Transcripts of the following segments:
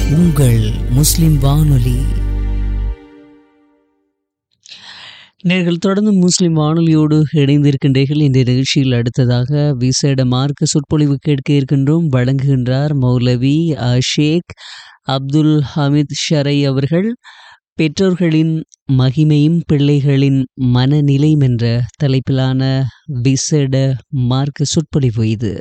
உங்கள் முஸ்லிம் வானொலி. நீங்கள் தொடர்ந்து முஸ்லிம் வானொலியோடு இணைந்திருக்கின்றீர்கள். இந்த நிகழ்ச்சியில் அடுத்ததாக விசேட மார்க்க சொற்பொழிவு கேட்க இருக்கின்றோம். வழங்குகின்றார் மௌலவி ஷேக் அப்துல் ஹமீத் ஷரை அவர்கள். பெற்றோர்களின் மகிமையும் பிள்ளைகளின் மனநிலையும் என்ற தலைப்பிலான விசேட மார்க்க சொற்பொழிவு இது.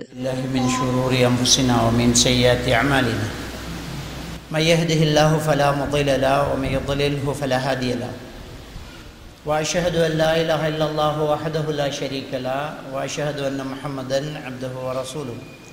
من يهده الله فلا مضل له ومن يضلله فلا هادي له وأشهد أن لا إله إلا الله وحده لا شريك له وأشهد أن محمدا عبده ورسوله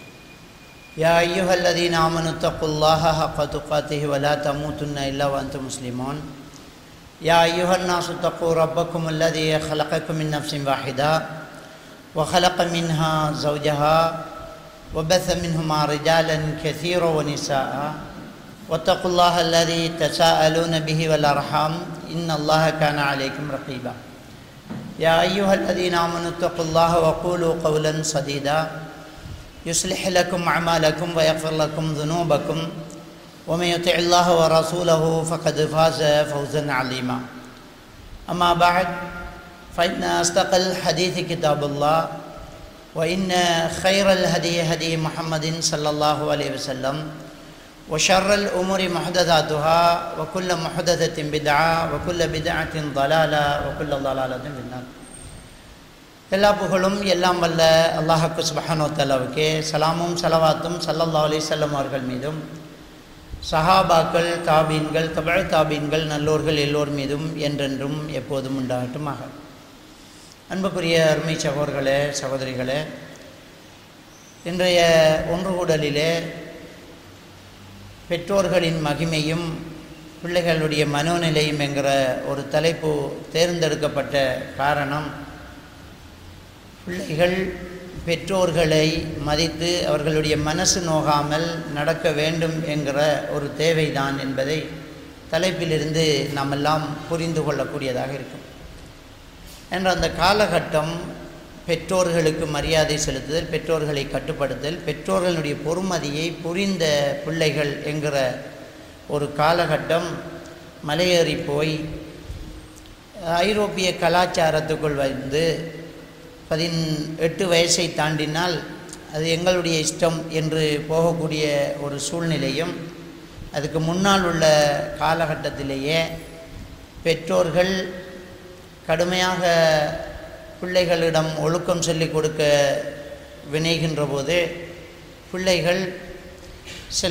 يا أيها الذين آمنوا اتقوا الله حق تقاته ولا تموتن إلا وأنتم مسلمون يا أيها الناس اتقوا ربكم الذي خلقكم من نفس واحدة وخلق منها زوجها وبث منهما رجالا كثيرا ونساء واتقوا الله الذي تساءلون به والأرحام إن الله كان عليكم رقيبا يا أيها الذين آمنوا اتقوا الله وقولوا قولا سديدا يصلح لكم أعمالكم ويغفر لكم ذنوبكم ومن يطع الله ورسوله فقد فاز فوزا عظيما أما بعد فإن أصدق الحديث كتاب الله وإن خير الهدي هدي محمد صلى الله عليه وسلم وشر الأمور محدثاتها وكل محدثة بدعة وكل بدعة ضلالة وكل ضلالة في النار. எல்லா புகழும் எல்லாம் வல்ல அல்லாஹ்வுக்கு சுப்ஹானஹு வ தஆலாவுக்கே சலாமும் ஸலவாத்தும் ஸல்லல்லாஹு அலைஹி வஸல்லம் அவர்கள் மீதும் சஹாபாக்கள் தாபீன்கள் தபஅ தாபீன்கள் நல்லோர்கள் எல்லோர் மீதும் என்றென்றும் எப்போதும் உண்டாகட்டுமாக. அன்புக்குரிய அருமை சகோதரர்களே சகோதரிகளே, இன்றைய ஒன்றுகூடலிலே பெற்றோர்களின் மகிமையும் பிள்ளைகளுடைய மனோநிலையும் என்கிற ஒரு தலைப்பு தேர்ந்தெடுக்கப்பட்ட காரணம், பிள்ளைகள் பெற்றோர்களை மதித்து அவர்களுடைய மனசு நோகாமல் நடக்க வேண்டும் என்கிற ஒரு தேவைதான் என்பதை தலைப்பிலிருந்து நாம் எல்லாம் புரிந்து கொள்ளக்கூடியதாக இருக்கும். என்ற அந்த காலகட்டம் பெற்றோர்களுக்கு மரியாதை செலுத்துதல், பெற்றோர்களை கட்டுப்படுத்தல், பெற்றோர்களுடைய பொறுமதியை புரிந்த பிள்ளைகள் என்கிற ஒரு காலகட்டம் மலையேறி போய் ஐரோப்பிய கலாச்சாரத்துக்குள் வந்து 18 வயசை தாண்டினால் அது எங்களுடைய இஷ்டம் என்று போகக்கூடிய ஒரு சூழ்நிலையும், அதுக்கு முன்னால் உள்ள காலகட்டத்திலேயே பெற்றோர்கள் கடுமையாக பிள்ளைகளிடம் ஒழுக்கம் சொல்லிக் கொடுக்க வினைகின்ற போது பிள்ளைகள் சில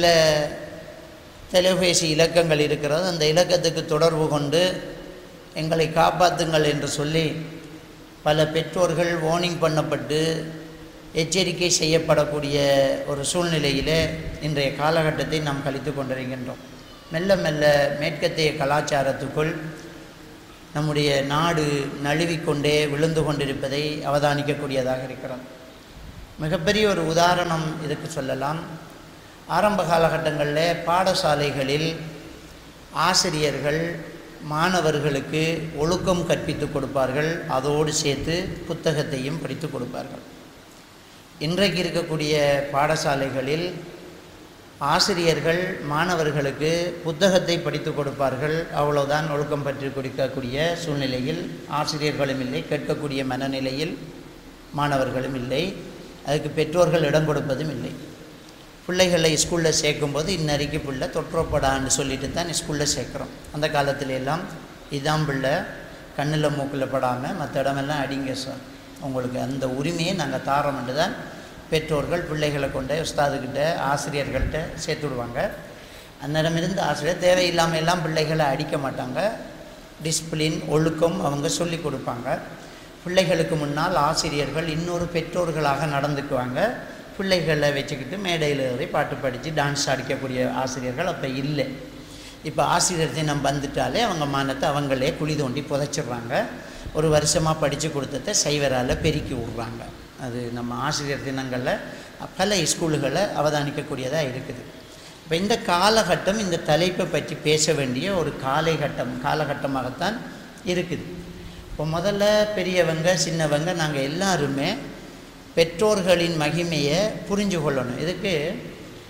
தொலைபேசி இலக்கங்கள் இருக்கிறது, அந்த இலக்கத்துக்கு தொடர்பு கொண்டு எங்களை காப்பாற்றுங்கள் என்று சொல்லி பல பெற்றோர்கள் வார்னிங் பண்ணப்பட்டு எச்சரிக்கை செய்யப்படக்கூடிய ஒரு சூழ்நிலையிலே இன்றைய காலகட்டத்தை நாம் கழித்து கொண்டிருக்கின்றோம். மெல்ல மெல்ல மேற்கத்திய கலாச்சாரத்துக்குள் நம்முடைய நாடு நழுவிக்கொண்டே விழுந்து கொண்டிருப்பதை அவதானிக்கக்கூடியதாக இருக்கிறது. மிகப்பெரிய ஒரு உதாரணம் இதுக்கு சொல்லலாம். ஆரம்ப காலகட்டங்களில் பாடசாலைகளில் ஆசிரியர்கள் மாணவர்களுக்கு ஒழுக்கம் கற்பித்து கொடுப்பார்கள், அதோடு சேர்த்து புத்தகத்தையும் படித்து கொடுப்பார்கள். இன்றைக்கு இருக்கக்கூடிய பாடசாலைகளில் ஆசிரியர்கள் மாணவர்களுக்கு புத்தகத்தை படித்து கொடுப்பார்கள், அவ்வளவுதான், ஒழுக்கம் பற்றி கொடுக்கக்கூடிய சூழ்நிலையில் ஆசிரியர்களும் இல்லை, கேட்கக்கூடிய மனநிலையில் மாணவர்களும் இல்லை, அதுக்கு பெற்றோர்கள் இடம் கொடுப்பதும் இல்லை. பிள்ளைகளை ஸ்கூலில் சேர்க்கும்போது இன்னறைக்கு பிள்ளை தொற்றப்படான்னு சொல்லிட்டு தான் ஸ்கூலில் சேர்க்குறோம். அந்த காலத்துல எல்லாம் இதான் பிள்ளை, கண்ணில் மூக்கில் படாமல் மற்ற இடமெல்லாம் அடிங்க சார், உங்களுக்கு அந்த உரிமையை நாங்கள் தாரோம்னு தான் பெற்றோர்கள் பிள்ளைகளை கொண்டு உஸ்தாதுக்கிட்ட ஆசிரியர்கள்ட்ட சேர்த்து விடுவாங்க. அந்நேரமிருந்து ஆசிரியர் தேவையில்லாமல் எல்லாம் பிள்ளைகளை அடிக்க மாட்டாங்க, டிசிப்ளின் ஒழுக்கம் அவங்க சொல்லி கொடுப்பாங்க. பிள்ளைகளுக்கு முன்னால் ஆசிரியர்கள் இன்னொரு பெற்றோர்களாக நடந்துக்குவாங்க. பிள்ளைகளை வச்சுக்கிட்டு மேடையில் ஏறி பாட்டு படித்து டான்ஸ் அடிக்கக்கூடிய ஆசிரியர்கள் அப்போ இல்லை. இப்போ ஆசிரியர் தினம் வந்துட்டாலே அவங்க மானத்தை அவங்களே குழி தோண்டி புதைச்சிடுறாங்க. ஒரு வருஷமாக படித்து கொடுத்ததை சைவரால் பெருக்கி விட்றாங்க. அது நம்ம ஆசிரியர் தினங்களில் பல ஸ்கூல்களை அவதானிக்கக்கூடியதாக இருக்குது. இப்போ இந்த காலகட்டம் இந்த தலைப்பை பற்றி பேச வேண்டிய ஒரு காலகட்டமாகத்தான் இருக்குது. இப்போ முதல்ல பெரியவங்க சின்னவங்க நாங்கள் எல்லாருமே பெற்றோர்களின் மகிமையை புரிஞ்சு கொள்ளணும். இதுக்கு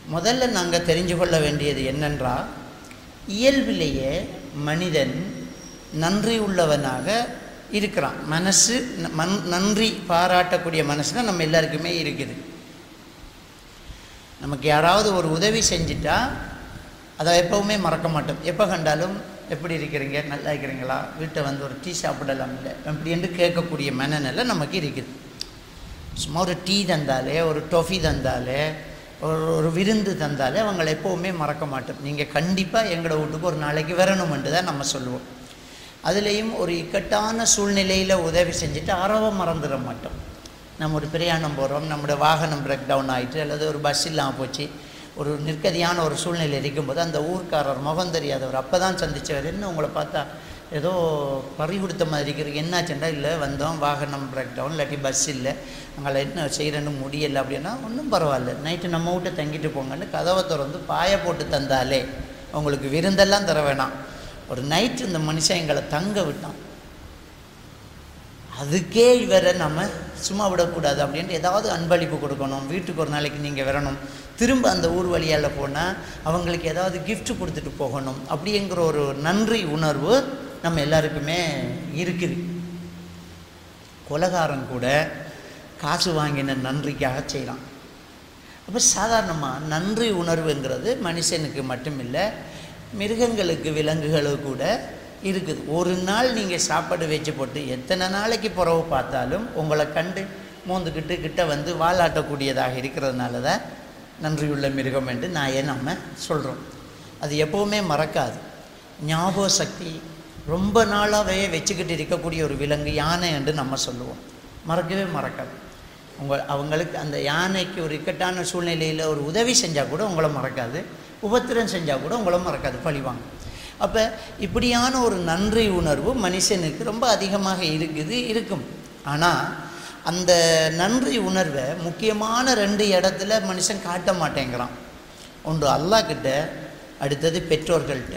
முதல்ல நாங்கள் தெரிஞ்சு கொள்ள வேண்டியது என்னென்றால், இயல்பிலேயே மனிதன் நன்றி உள்ளவனாக இருக்கிறான். மனசு நன்றி பாராட்டக்கூடிய மனசுனா நம்ம எல்லாருக்குமே இருக்குது. நமக்கு யாராவது ஒரு உதவி செஞ்சிட்டா அதை எப்போவுமே மறக்க மாட்டோம். எப்போ கண்டாலும் எப்படி இருக்கிறீங்க, நல்லா இருக்கிறீங்களா, வீட்டை வந்து ஒரு டீ சாப்பிடலாம் இல்லை அப்படி என்று கேட்கக்கூடிய மனநிலை நமக்கு இருக்குது. சும்மா ஒரு டீ தந்தாலே, ஒரு டொஃபி தந்தாலே, ஒரு விருந்து தந்தாலே அவங்களை எப்போவுமே மறக்க மாட்டோம். நீங்கள் கண்டிப்பாக எங்களோட வீட்டுக்கு ஒரு நாளைக்கு வரணுமென்று தான் நம்ம சொல்லுவோம். அதுலேயும் ஒரு இக்கட்டான சூழ்நிலையில் உதவி செஞ்சுட்டு அறவை மறந்துட மாட்டோம். நம்ம ஒரு பிரயாணம் போகிறோம், நம்மளோட வாகனம் பிரேக் டவுன் ஆகிட்டு அல்லது ஒரு பஸ் இல்லாமல் போச்சு, ஒரு நிற்கதியான ஒரு சூழ்நிலை இருக்கும்போது அந்த ஊர்க்காரர் முகம் தெரியாதவர் அப்போ தான் சந்தித்தவர், என்ன உங்களை பார்த்தா ஏதோ பறி கொடுத்த மாதிரி இருக்கிறது, என்னாச்சுண்டா, இல்லை வந்தோம் வாகனம் பிரேக் டவுன், இல்லாட்டி பஸ் இல்லை, அங்கே என்ன செய்கிறேன்னு முடியலை அப்படின்னா, ஒன்றும் பரவாயில்ல, நைட்டு நம்ம வீட்டை தங்கிட்டு போங்கன்னு கதவை திறந்து பாய போட்டு தந்தாலே உங்களுக்கு விருந்தெல்லாம் தர வேணாம், ஒரு நைட்டு இந்த மனுஷன் எங்களை தங்க விட்டான், அதுக்கே இவரை நம்ம சும்மா விடக்கூடாது அப்படின்ட்டு ஏதாவது அன்பளிப்பு கொடுக்கணும், வீட்டுக்கு ஒரு நாளைக்கு நீங்கள் வரணும், திரும்ப அந்த ஊர் வழியால் போனால் அவங்களுக்கு ஏதாவது கிஃப்ட் கொடுத்துட்டு போகணும் அப்படிங்கிற ஒரு நன்றி உணர்வு நம்ம எல்லாருக்குமே இருக்குது. கொலைகாரன் கூட காசு வாங்கின நன்றிக்காக செய்யலாம். அப்போ சாதாரணமாக நன்றி உணர்வுங்கிறது மனுஷனுக்கு மட்டும் இல்லை, மிருகங்களுக்கு விலங்குகளுக்கு கூட இருக்குது. ஒரு நாள் நீங்கள் சாப்பாடு வச்சு போட்டு எத்தனை நாளைக்கு பிறகு பார்த்தாலும் உங்களை கண்டு மோந்துக்கிட்டு கிட்ட வந்து வாலாட்டக்கூடியதாக இருக்கிறதுனால தான் நன்றியுள்ள மிருகம் என்று நம்ம சொல்கிறோம். அது எப்போவுமே மறக்காது. ஞாபக சக்தி ரொம்ப நாளாகவே வச்சுக்கிட்டு இருக்கக்கூடிய ஒரு விலங்கு யானை என்று நம்ம சொல்லுவோம். மறக்கவே மறக்காது. அவங்களுக்கு அந்த யானைக்கு ஒரு இக்கட்டான சூழ்நிலையில் ஒரு உதவி செஞ்சால் கூட உங்களை மறக்காது, உபத்திரம் செஞ்சால் கூட உங்களை மறக்காது, பழிவாங்க. அப்போ இப்படியான ஒரு நன்றி உணர்வு மனுஷனுக்கு ரொம்ப அதிகமாக இருக்கும். ஆனால் அந்த நன்றி உணர்வை முக்கியமான 2 இடத்துல மனுஷன் காட்ட மாட்டேங்கிறான். ஒன்று அல்லாஹ் கிட்ட, அடுத்தது பெற்றோர்கள்ட்ட.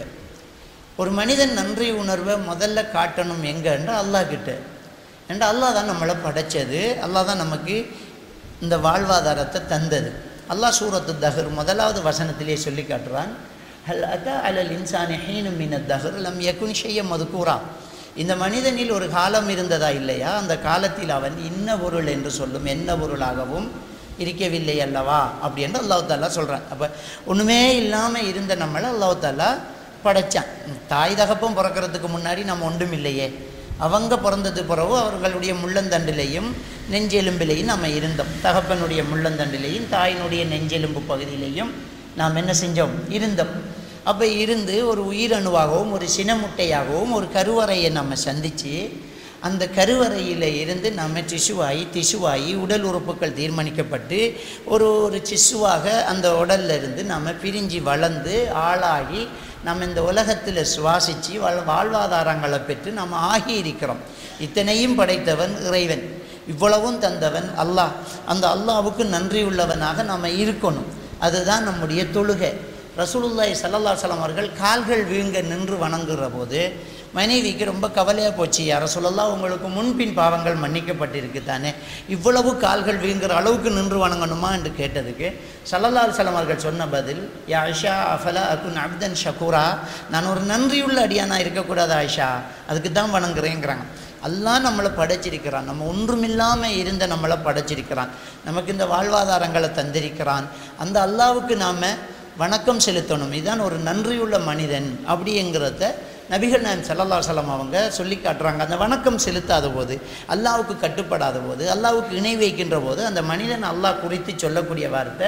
ஒரு மனிதன் நன்றி உணர்வை முதல்ல காட்டணும் எங்கன்ற அல்லாஹ் கிட்ட. ஏன்னா அல்லாஹ் தான் நம்மளை படைச்சது, அல்லாஹ் தான் நமக்கு இந்த வாழ்வாதாரத்தை தந்தது. அல்லாஹ் சூரத்து தஹர் 1வது வசனத்திலே சொல்லி காட்டுறான், ஹல் அதா அலல் இன்சானி ஹீனும் மினத் தஹர் லம் யகுன் ஷையன் மதுகூரா. இந்த மனிதனில் ஒரு காலம் இருந்ததா இல்லையா, அந்த காலத்தில் அவன் இன்ன பொருள் என்று சொல்லும் என்ன பொருளாகவும் இருக்கவில்லை அல்லவா அப்படி என்று அல்லாஹ் தாலா சொல்கிறான். அப்போ ஒன்றுமே இல்லாமல் இருந்த நம்மளை அல்லாஹ் தாலா படைத்தான். தாய் தகப்பம் பிறக்கிறதுக்கு முன்னாடி நம்ம ஒன்றும் இல்லையே, அவங்க பிறந்தது பிறகு அவர்களுடைய முள்ளந்தண்டிலையும் நெஞ்செலும்பிலையும் நம்ம இருந்தோம். தகப்பனுடைய முள்ளந்தண்டிலையும் தாயினுடைய நெஞ்செலும்பு பகுதியிலையும் நாம் என்ன செஞ்சோம், இருந்தோம். அப்போ இருந்து ஒரு உயிரணுவாகவும் ஒரு சினமுட்டையாகவும் ஒரு கருவறையை நம்ம சந்தித்து, அந்த கருவறையில் இருந்து நம்ம திசுவாகி உடல் உறுப்புகள் தீர்மானிக்கப்பட்டு ஒரு சிசுவாக அந்த உடலில் இருந்து நம்ம பிரிஞ்சு வளர்ந்து ஆளாகி நம்ம இந்த உலகத்தில் சுவாசித்து வாழ்வாதாரங்களை பெற்று நம்ம ஆகியிருக்கிறோம். இத்தனையும் படைத்தவன் இறைவன், இவ்வளவும் தந்தவன் அல்லாஹ். அந்த அல்லாஹ்வுக்கு நன்றி உள்ளவனாக நம்ம இருக்கணும். அதுதான் நம்முடைய தொழுகை. ரசூலுல்லாஹி ஸல்லல்லாஹு அலைஹி வஸல்லம் அவர்கள் கால்கள் வீங்க நின்று வணங்குகிற போது மனைவிக்கு ரொம்ப கவலையாக போச்சு, யா ரசூலல்லாஹ் உங்களுக்கு முன்பின் பாவங்கள் மன்னிக்கப்பட்டிருக்கு தானே, இவ்வளவு கால்கள் வீங்குற அளவுக்கு நின்று வணங்கணுமா என்று கேட்டதுக்கு ஸல்லல்லாஹு அலைஹி வஸல்லம் அவர்கள் சொன்ன பதில், யா ஆயிஷா அஃபலா அகுன் அப்தன் ஷக்கூரா, நான் ஒரு நன்றியுள்ள அடியானா இருக்கக்கூடாது ஆயிஷா, அதுக்கு தான் வணங்குறேங்கிறாங்க. அல்லாஹ் நம்மளை படைச்சிருக்கிறான், நம்ம ஒன்றுமில்லாமல் இருந்த நம்மளை படைச்சிருக்கிறான், நமக்கு இந்த வாழ்வாதாரங்களை தந்திருக்கிறான். அந்த அல்லாஹ்வுக்கு நாம் வணக்கம் செலுத்தணும். இதுதான் ஒரு நன்றியுள்ள மனிதன் அப்படிங்கிறத நபிகள் நாயகம் ஸல்லல்லாஹு அலைஹி வஸல்லம் அவங்க சொல்லி காட்டுறாங்க. அந்த வணக்கம் செலுத்தாத போது, அல்லாஹ்வுக்கு கட்டுப்படாத போது, அல்லாஹ்வுக்கு இணை வைக்கின்ற போது அந்த மனிதன் அல்லாஹ் குறித்து சொல்லக்கூடிய வார்த்தை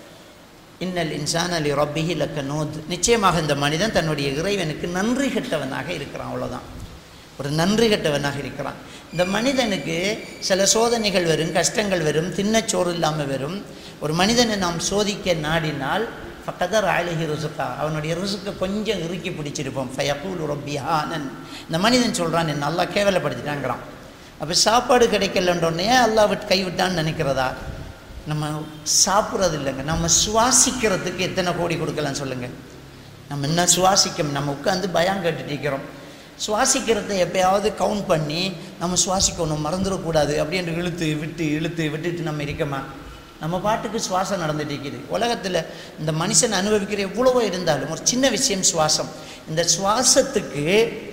இன்னல் இன்சான லி ரப்பிஹி லகனூத், நிச்சயமாக இந்த மனிதன் தன்னுடைய இறைவனுக்கு நன்றி கெட்டவனாக இருக்கிறான். அவ்வளோதான், ஒரு நன்றி கெட்டவனாக இருக்கிறான். இந்த மனிதனுக்கு சில சோதனைகள் வரும், கஷ்டங்கள் வரும், தின்னச்சோறு இல்லாமல் வரும். ஒரு மனிதனை நாம் சோதிக்க நாடினால் ஃபக்கதர் அலைஹி ருசுகா, அவனுடைய ருசுக்கை கொஞ்சம் இறுக்கி பிடிச்சிருப்போம். ஃபயகூலு ரப்பி ஆனன், இந்த மனிதன் சொல்கிறான் என்ன அல்லாஹ் கேவலப்படுத்திட்டாங்கிறான். அப்போ சாப்பாடு கிடைக்கலன்றோடனே அல்லாஹ் விட்டு கைவிட்டான்னு நினைக்கிறதா? நம்ம சாப்பிட்றது இல்லைங்க, நம்ம சுவாசிக்கிறதுக்கு எத்தனை கோடி கொடுக்கலாம் சொல்லுங்கள். நம்ம என்ன சுவாசிக்கும், நம்ம உட்காந்து பயம் கேட்டுட்டு இருக்கிறோம். சுவாசிக்கிறத எப்பயாவது கவுண்ட் பண்ணி நம்ம சுவாசிக்கணும் மறந்துடக்கூடாது அப்படின்னு இழுத்து விட்டுட்டு நம்ம இருக்கோமா? நம்ம பாட்டுக்கு சுவாசம் நடந்துட்டு இருக்குது. உலகத்தில் இந்த மனுஷன் அனுபவிக்கிற எவ்வளவோ இருந்தாலும் ஒரு சின்ன விஷயம் சுவாசம். இந்த சுவாசத்துக்கு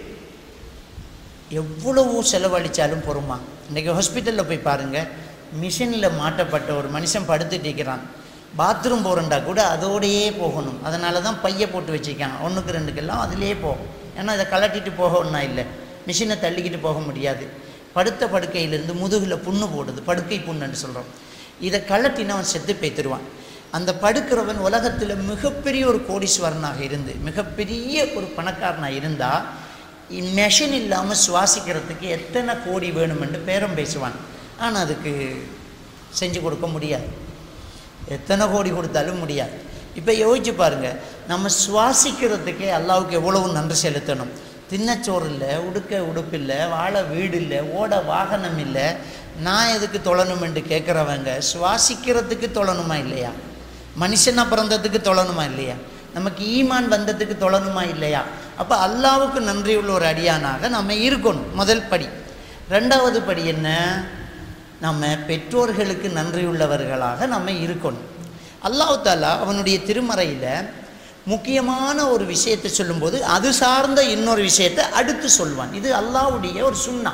எவ்வளவோ செலவழித்தாலும் பொறுமா. இன்றைக்கி ஹாஸ்பிட்டலில் போய் பாருங்கள், மிஷினில் மாட்டப்பட்ட ஒரு மனுஷன் படுத்துட்டு இருக்கிறான். பாத்ரூம் போகிறண்டா கூட அதோடையே போகணும். அதனால தான் பையை போட்டு வச்சுருக்காங்க, 1க்கு 2க்கெல்லாம் அதிலே போகும். ஏன்னா இதை கலட்டிட்டு போக ஒன்றா இல்லை, மிஷினை தள்ளிக்கிட்டு போக முடியாது. படுத்த படுக்கையிலேருந்து முதுகில் புண்ணு போடுது, படுக்கை புண்ணுன்னு சொல்கிறோம். இதை கலட்டினா அவன் செத்து போய்த்துருவான். அந்த படுக்கிறவன் உலகத்தில் மிகப்பெரிய ஒரு கோடீஸ்வரனாக இருந்து மிகப்பெரிய ஒரு பணக்காரனாக இருந்தால் மெஷின் இல்லாமல் சுவாசிக்கிறதுக்கு எத்தனை கோடி வேணுமென்று பேரம் பேசுவான். ஆனால் அதுக்கு செஞ்சு கொடுக்க முடியாது, எத்தனை கோடி கொடுத்தாலும் முடியாது. இப்போ யோசிச்சு பாருங்கள், நம்ம சுவாசிக்கிறதுக்கே அல்லாவுக்கு எவ்வளவு நன்றி செலுத்தணும். தின்னச்சோறு இல்லை, உடுக்க உடுப்பு இல்லை, வாழ வீடு இல்லை, ஓட வாகனம் இல்லை. நான் எதுக்கு தொழணும் என்று கேட்குறவங்க சுவாசிக்கிறதுக்கு தொழணுமா இல்லையா? மனுஷனா பிறந்ததுக்கு தொழணுமா இல்லையா? நமக்கு ஈமான் வந்ததுக்கு தொழணுமா இல்லையா? அப்போ அல்லாவுக்கு நன்றி உள்ள ஒரு அடியானாக நம்ம இருக்கணும், முதல் படி. 2வது படி என்ன? நம்ம பெற்றோர்களுக்கு நன்றி உள்ளவர்களாக நம்ம இருக்கணும். அல்லாஹ் தஆலா அவனுடைய திருமறையில் முக்கியமான ஒரு விஷயத்தை சொல்லும்போது அது சார்ந்த இன்னொரு விஷயத்தை அடுத்து சொல்வான். இது அல்லாஹ்வுடைய ஒரு சுன்னா.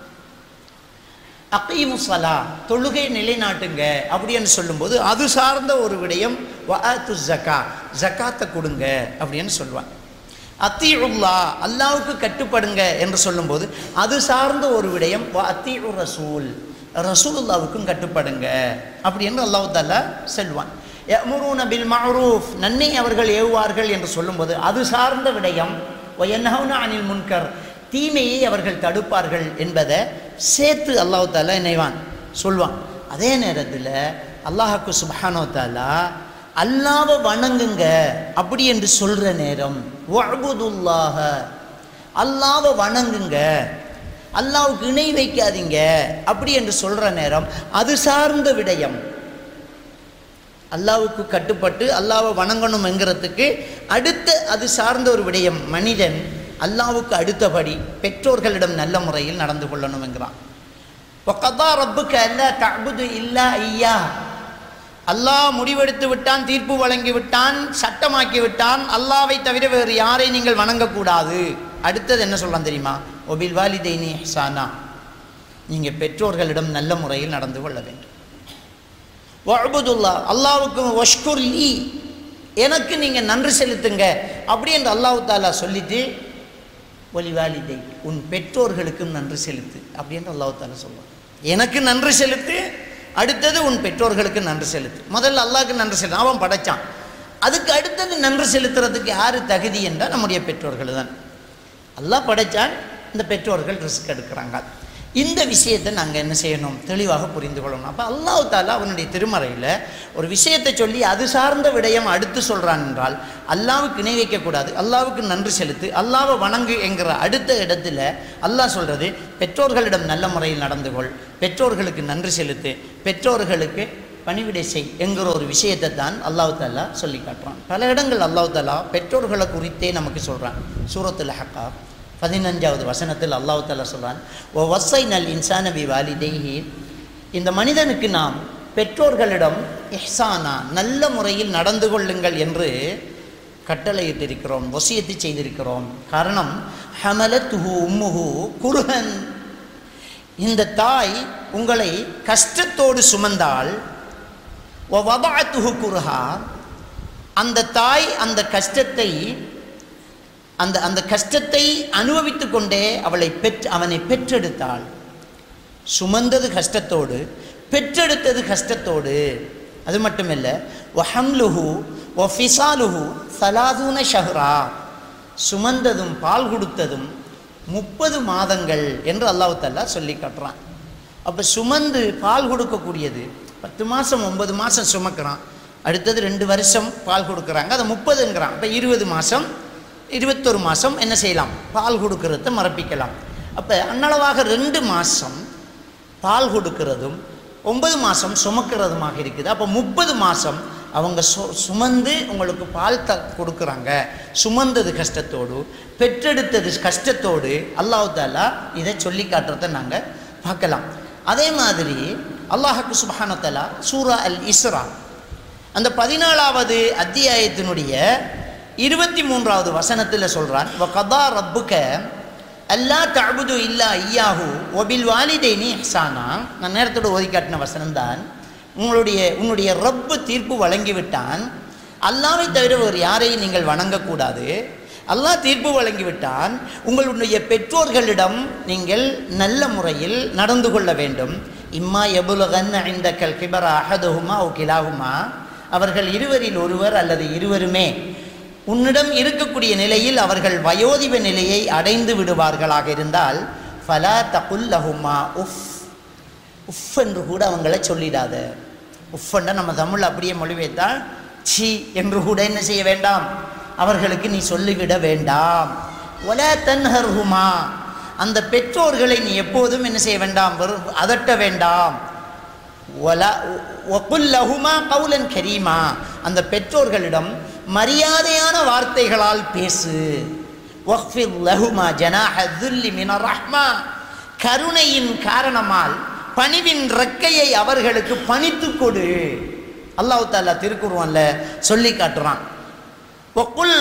அகீமு ஸலா, தொழுகை நிலைநாட்டுங்க அப்படின்னு சொல்லும்போது அது சார்ந்த ஒரு விடயம் வஆத்து ஸக்கா, ஸகாத்தை கொடுங்க அப்படின்னு சொல்லுவான். அத்தீஉல்லா, அல்லாஹ்வுக்கு கட்டுப்படுங்க என்று சொல்லும்போது அது சார்ந்த ஒரு விடயம் வஅத்தீஉ ரசூல், ரசூலுல்லாஹ்வுக்கும் கட்டுப்படுங்க அப்படின்னு அல்லாஹ் தஆலா சொல்வான். யஅமுரூன பில் மஅரூஃப், நன்மை அவர்கள் ஏவுவார்கள் என்று சொல்லும்போது அது சார்ந்த விடயம் வயன்ஹவுன அனில் முன்கர், தீமையை அவர்கள் தடுப்பார்கள் என்பதை சேர்த்து அல்லாஹ் தஆலா இணைவான் சொல்வான். அதே நேரத்தில் அல்லாஹ்க்கு சுப்ஹானஹு தஆலா அல்லாஹ்வை வணங்குங்க அப்படி என்று சொல்கிற நேரம் வஅபுதுல்லாஹ, அல்லாஹ்வை வணங்குங்க, அல்லாஹ்வுக்கு இணை வைக்காதீங்க அப்படி என்று சொல்கிற நேரம் அது சார்ந்த விடயம். அல்லாஹ்வுக்கு கட்டுப்பட்டு அல்லாஹ்வை வணங்கணும் என்கிறதுக்கு அடுத்த அது சார்ந்த ஒரு விடயம். மனிதன் அல்லாஹ்வுக்கு அடுத்தபடி பெற்றோர்களிடம் நல்ல முறையில் நடந்து கொள்ளணும் என்கிறான். வகதா ரப்புக அல்லா தஅபுது இல்லா இய்யா, அல்லாஹ் முடிவெடுத்து விட்டான், தீர்ப்பு வழங்கி விட்டான், சட்டமாக்கி விட்டான், அல்லாஹ்வை தவிர வேறு யாரை நீங்கள் வணங்கக்கூடாது. அடுத்தது என்ன சொல்லலாம் தெரியுமா? ஒபில் வாலிதைனி இஹ்சானா, நீங்கள் பெற்றோர்களிடம் நல்ல முறையில் நடந்து கொள்ள வேண்டும். வஅபுதுல்லா, அல்லாஹ்வுக்கு வஷ்குர் லீ, எனக்கு நீங்கள் நன்றி செலுத்துங்க அப்படி என்று அல்லாஹ் தஆலா சொல்லிட்டு ஒலி வாலிதை, உன் பெற்றோர்களுக்கும் நன்றி செலுத்து அப்படி என்று அல்லாஹ் தஆலா சொல்லுவான். எனக்கு நன்றி செலுத்து, அடுத்தது உன் பெற்றோர்களுக்கு நன்றி செலுத்து. முதல்ல அல்லாஹ்க்கு நன்றி செலுத்து, அவன் படைச்சான். அதுக்கு அடுத்தது நன்றி செலுத்துறதுக்கு யார் தகுதி என்றால் நம்முடைய பெற்றோர்கள் தான். அல்லாஹ் படைச்சான், இந்த பெற்றோர்கள் ரிஸ்க் எடுக்கிறாங்க. இந்த விஷயத்தை நாங்கள் என்ன செய்யணும்? தெளிவாக புரிந்து கொள்ளணும். அப்போ அல்லாஹ் தஆலா அவனுடைய திருமறையில் ஒரு விஷயத்தை சொல்லி அது சார்ந்த விடயம் அடுத்து சொல்கிறான் என்றால் அல்லாஹ்வுக்கு இணை வைக்கக்கூடாது, அல்லாஹ்வுக்கு நன்றி செலுத்து, அல்லாஹ்வை வணங்கு என்கிற அடுத்த இடத்துல அல்லாஹ் சொல்கிறது பெற்றோர்களிடம் நல்ல முறையில் நடந்து கொள், பெற்றோர்களுக்கு நன்றி செலுத்து, பெற்றோர்களுக்கு பணிவிடை செய் என்கிற ஒரு விஷயத்தை தான் அல்லாஹ் தஆலா சொல்லி காட்டுறான். பல இடங்கள் அல்லாஹ் தஆலா பெற்றோர்களை குறித்தே நமக்கு சொல்கிறான். சூரத்துல் அஹ்காஃப் 15வது வசனத்தில் அல்லாஹ் தஆலா சொல்றான், "வ வஸைனல் இன்சான பிவாலிதைஹி", இந்த மனிதனுக்கு நாம் பெற்றோர்களிடம் இஹ்சானா, நல்ல முறையில் நடந்து கொள்ளுங்கள் என்று கட்டளையிட்டிருக்கிறோம், வசியத்து செய்திருக்கிறோம். காரணம் ஹமலத்துஹு உம்முஹு குர்ஹன், இந்த தாய் உங்களை கஷ்டத்தோடு சுமந்தால், வ வதஅத்துஹு குர்ஹா, அந்த தாய் அந்த கஷ்டத்தை அந்த கஷ்டத்தை அனுபவித்து கொண்டே அவனை பெற்றெடுத்தாள். சுமந்தது கஷ்டத்தோடு, பெற்றெடுத்தது கஷ்டத்தோடு. அது மட்டுமில்லை, வஹம்லுஹு வஃபிசாலுஹு ஸலாதூன ஷஹ்ரா, சுமந்ததும் பால் கொடுத்ததும் 30 மாதங்கள் என்று அல்லாஹ் தஆலா சொல்லி காட்டுறான். அப்போ சுமந்து பால் கொடுக்கக்கூடியது 10 மாதம் 9 மாதம் சுமக்கிறான், அடுத்தது 2 வருஷம் பால் கொடுக்குறாங்க, அதை 30ங்கிறான். அப்போ 20 மாதம் 21 மாதம் என்ன செய்யலாம்? பால் கொடுக்கறத மறப்பிக்கலாம். அப்போ அன்னளவாக 2 மாதம் பால் கொடுக்கறதும் 9 மாதம் சுமக்கிறதுமாக இருக்குது. அப்போ 30 மாதம் அவங்க சுமந்து உங்களுக்கு பால் கொடுக்குறாங்க. சுமந்தது கஷ்டத்தோடு, பெற்றெடுத்தது கஷ்டத்தோடு அல்லாஹ் தஆலா இதை சொல்லி காட்டுறதை நாங்கள் பார்க்கலாம். அதே மாதிரி அல்லாஹ்வுக்கு சுப்ஹானஹு வ தஆலா சூரா அல் இஸ்ரா அந்த 14வது அத்தியாயத்தினுடைய 23வது வசனத்தில் சொல்கிறான், வகதா ரப்புக அல்லா தஅபுது இல்லா இய்யாஹு வபில் வாலிதைனி இஹ்சானா. நான் நேரத்தோடு ஓதி காட்டின வசனம்தான். உன்னுடைய ரப்பு தீர்ப்பு வழங்கிவிட்டான், அல்லாஹ்வை தவிர வேறு யாரையும் நீங்கள் வணங்கக்கூடாது. அல்லாஹ் தீர்ப்பு வழங்கிவிட்டான், உங்களுடைய பெற்றோர்களிடம் நீங்கள் நல்ல முறையில் நடந்து கொள்ள வேண்டும். இம்மா யபுலகன்ன இந்தக்கல் கிபர அஹதுஹுமா அவ் கிலாஹுமா, அவர்கள் இருவரில் ஒருவர் அல்லது இருவருமே உன்னிடம் இருக்கக்கூடிய நிலையில் அவர்கள் வயோதிப நிலையை அடைந்து விடுவார்களாக இருந்தால் ஃபலா தகுல் லஹுமா உஃப், உஃப் என்று கூட அவங்கள சொல்லிடாத. உஃப்ன்னா நம்ம தமிழ் அப்படியே மொழிபெயர்த்தால் சி என்று கூட என்ன செய்ய வேண்டாம், அவர்களுக்கு நீ சொல்லிவிட வேண்டாம். வலா தன்ஹர்ஹுமா, அந்த பெற்றோர்களை நீ எப்போதும் என்ன செய்ய வேண்டாம், அதட்ட வேண்டாம். வகுல் லஹுமா கௌலன் கரீமா, அந்த பெற்றோர்களிடம் மரியாதையான வார்த்தைகளால் பேசு. வக்ஃபிர் லஹுமா ஜனாஹ துல்லி மினர் ரஹ்மா, கருணையின் காரணமால் பணிவின் ரெக்கையை அவர்களுக்கு பணித்து கொடு. அல்லாஹ் தஆலா திருக்குர்ஆன்ல சொல்லி காட்டுறான். வகுல்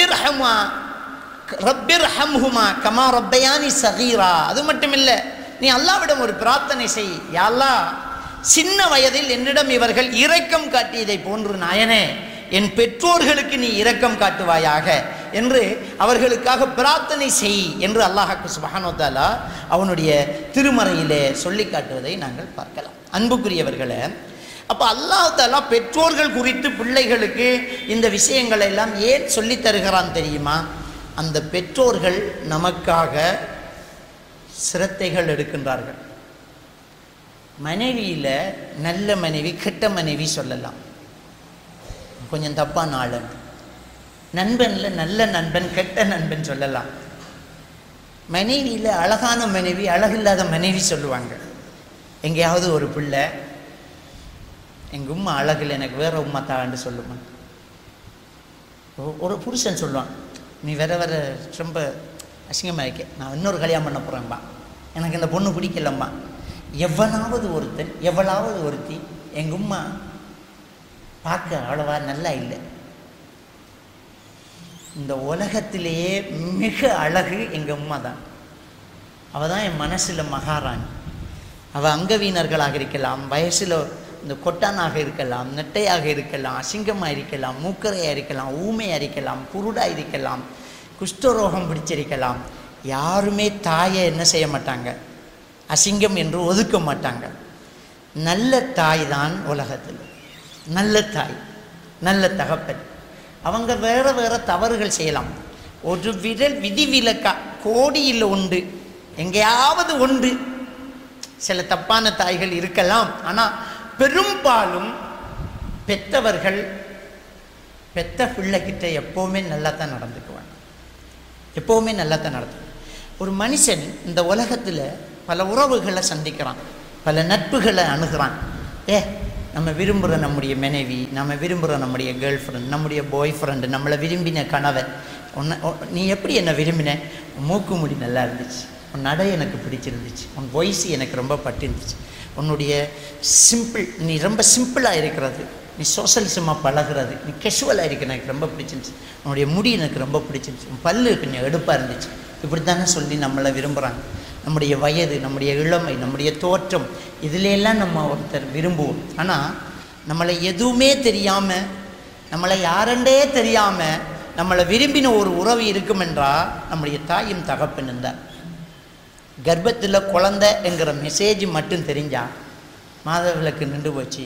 ரப்பிர்ஹம்ஹுமா கமா ரப்பயானி சகீரா. அது மட்டும் இல்லை, நீ அல்லாஹ்விடம் ஒரு பிரார்த்தனை செய், யா அல்லாஹ் சின்ன வயதில் என்னிடம் இவர்கள் இரக்கம் காட்டியதை போன்று நாயனே என் பெற்றோர்களுக்கு நீ இரக்கம் காட்டுவாயாக என்று அவர்களுக்காக பிரார்த்தனை செய் என்று அல்லாஹ் சுப்ஹானஹு வ தஆலா அவனுடைய திருமறையிலே சொல்லி காட்டுவதை நாங்கள் பார்க்கலாம். அன்புக்குரியவர்களே, அப்போ அல்லாஹ் தஆலா பெற்றோர்கள் குறித்து பிள்ளைகளுக்கு இந்த விஷயங்களை எல்லாம் ஏன் சொல்லி தருகிறான் தெரியுமா? அந்த பெற்றோர்கள் நமக்காக சிரத்தைகள் எடுக்கின்றார்கள். மனைவியில் நல்ல மனைவி கெட்ட மனைவி சொல்லலாம், கொஞ்சம் தப்பான ஆளு. நண்பனில் நல்ல நண்பன் கெட்ட நண்பன் சொல்லலாம். மனைவியில் அழகான மனைவி அழகில்லாத மனைவி சொல்லுவாங்க. எங்கேயாவது ஒரு பிள்ளை எங்கள் உம்மா அழகில் எனக்கு வேற உம்மா தான்னு சொல்லுமா. ஒரு புருஷன் சொல்லுவான், நீ வேற ரொம்ப அசிங்கமாக இருக்க, நான் இன்னொரு கல்யாணம் பண்ண போகிறேன்பா, எனக்கு இந்த பொண்ணு பிடிக்கலம்மா. எவனாவது ஒருத்தன் எவளாவது ஒருத்தி எங்கள் உம்மா பார்க்க அவ்வளவா நல்லா இல்லை, இந்த உலகத்திலேயே மிக அழகு எங்கள் உம்மா தான், அவள் தான் என் மனசில் மகாராணி. அவள் அங்கவீனர்களாக இருக்கலாம், வயசில் இந்த கொட்டானாக இருக்கலாம், நெட்டையாக இருக்கலாம், அசிங்கமாக இருக்கலாம், மூக்கரையாக இருக்கலாம், ஊமையாக இருக்கலாம், குருடாக இருக்கலாம், குஷ்டரோகம் பிடிச்சிருக்கலாம். யாருமே தாயை என்ன செய்ய மாட்டாங்க, அசிங்கம் என்று ஒதுக்க மாட்டாங்க. நல்ல தாய் தான் உலகத்தில், நல்ல தாய், நல்ல தகப்பன். அவங்க வேறு வேறு தவறுகள் செய்யலாம், ஒரு விதிவிலக்கா கோடியில் உண்டு, எங்கேயாவது உண்டு சில தப்பான தாய்கள் இருக்கலாம். ஆனால் பெரும்பாலும் பெற்றவர்கள் பெத்த பிள்ளைகிட்ட எப்போவுமே நல்லா தான் நடந்துக்குவாங்க, எப்போவுமே நல்லா தான் நடந்து. ஒரு மனுஷன் இந்த உலகத்தில் பல உறவுகளை சந்திக்கிறான், பல நட்புகளை அணுகிறான். நம்ம விரும்புகிற நம்முடைய மனைவி, நம்ம விரும்புகிற நம்முடைய கேர்ள் ஃப்ரெண்ட், நம்முடைய பாய் ஃப்ரெண்டு, நம்மளை விரும்பின கணவன். நீ எப்படி என்னை விரும்பின? மூக்கு முடி நல்லா இருந்துச்சு, உன் நடை எனக்கு பிடிச்சிருந்துச்சு, உன் வாய்ஸ் எனக்கு ரொம்ப பட்டிருந்துச்சு, உன்னுடைய நீ ரொம்ப சிம்பிளாக இருக்கிறது, நீ சோஷலிசமாக பழகிறது, நீ கேஷுவலாக இருக்க எனக்கு ரொம்ப பிடிச்சிருந்துச்சு, உன்னுடைய முடி எனக்கு ரொம்ப பிடிச்சிருந்துச்சு, உன் பல்லு கொஞ்சம் எடுப்பாக இருந்துச்சு. இப்படி தானே சொல்லி நம்மளை விரும்புகிறாங்க. நம்முடைய வயது, நம்முடைய இளமை, நம்முடைய தோற்றம், இதிலெல்லாம் நம்ம ஒருத்தர் விரும்புவோம். ஆனால் நம்மளை எதுவுமே தெரியாமல், நம்மளை யாரெண்டே தெரியாமல் நம்மளை விரும்பின ஒரு உறவு இருக்கும் என்றால் நம்முடைய தாயும் தகப்பன் இருந்தார். கர்ப்பத்தில் குழந்தை என்கிற மெசேஜ் மட்டும் தெரிஞ்சால் மாதவிலக்கு நின்று போச்சு,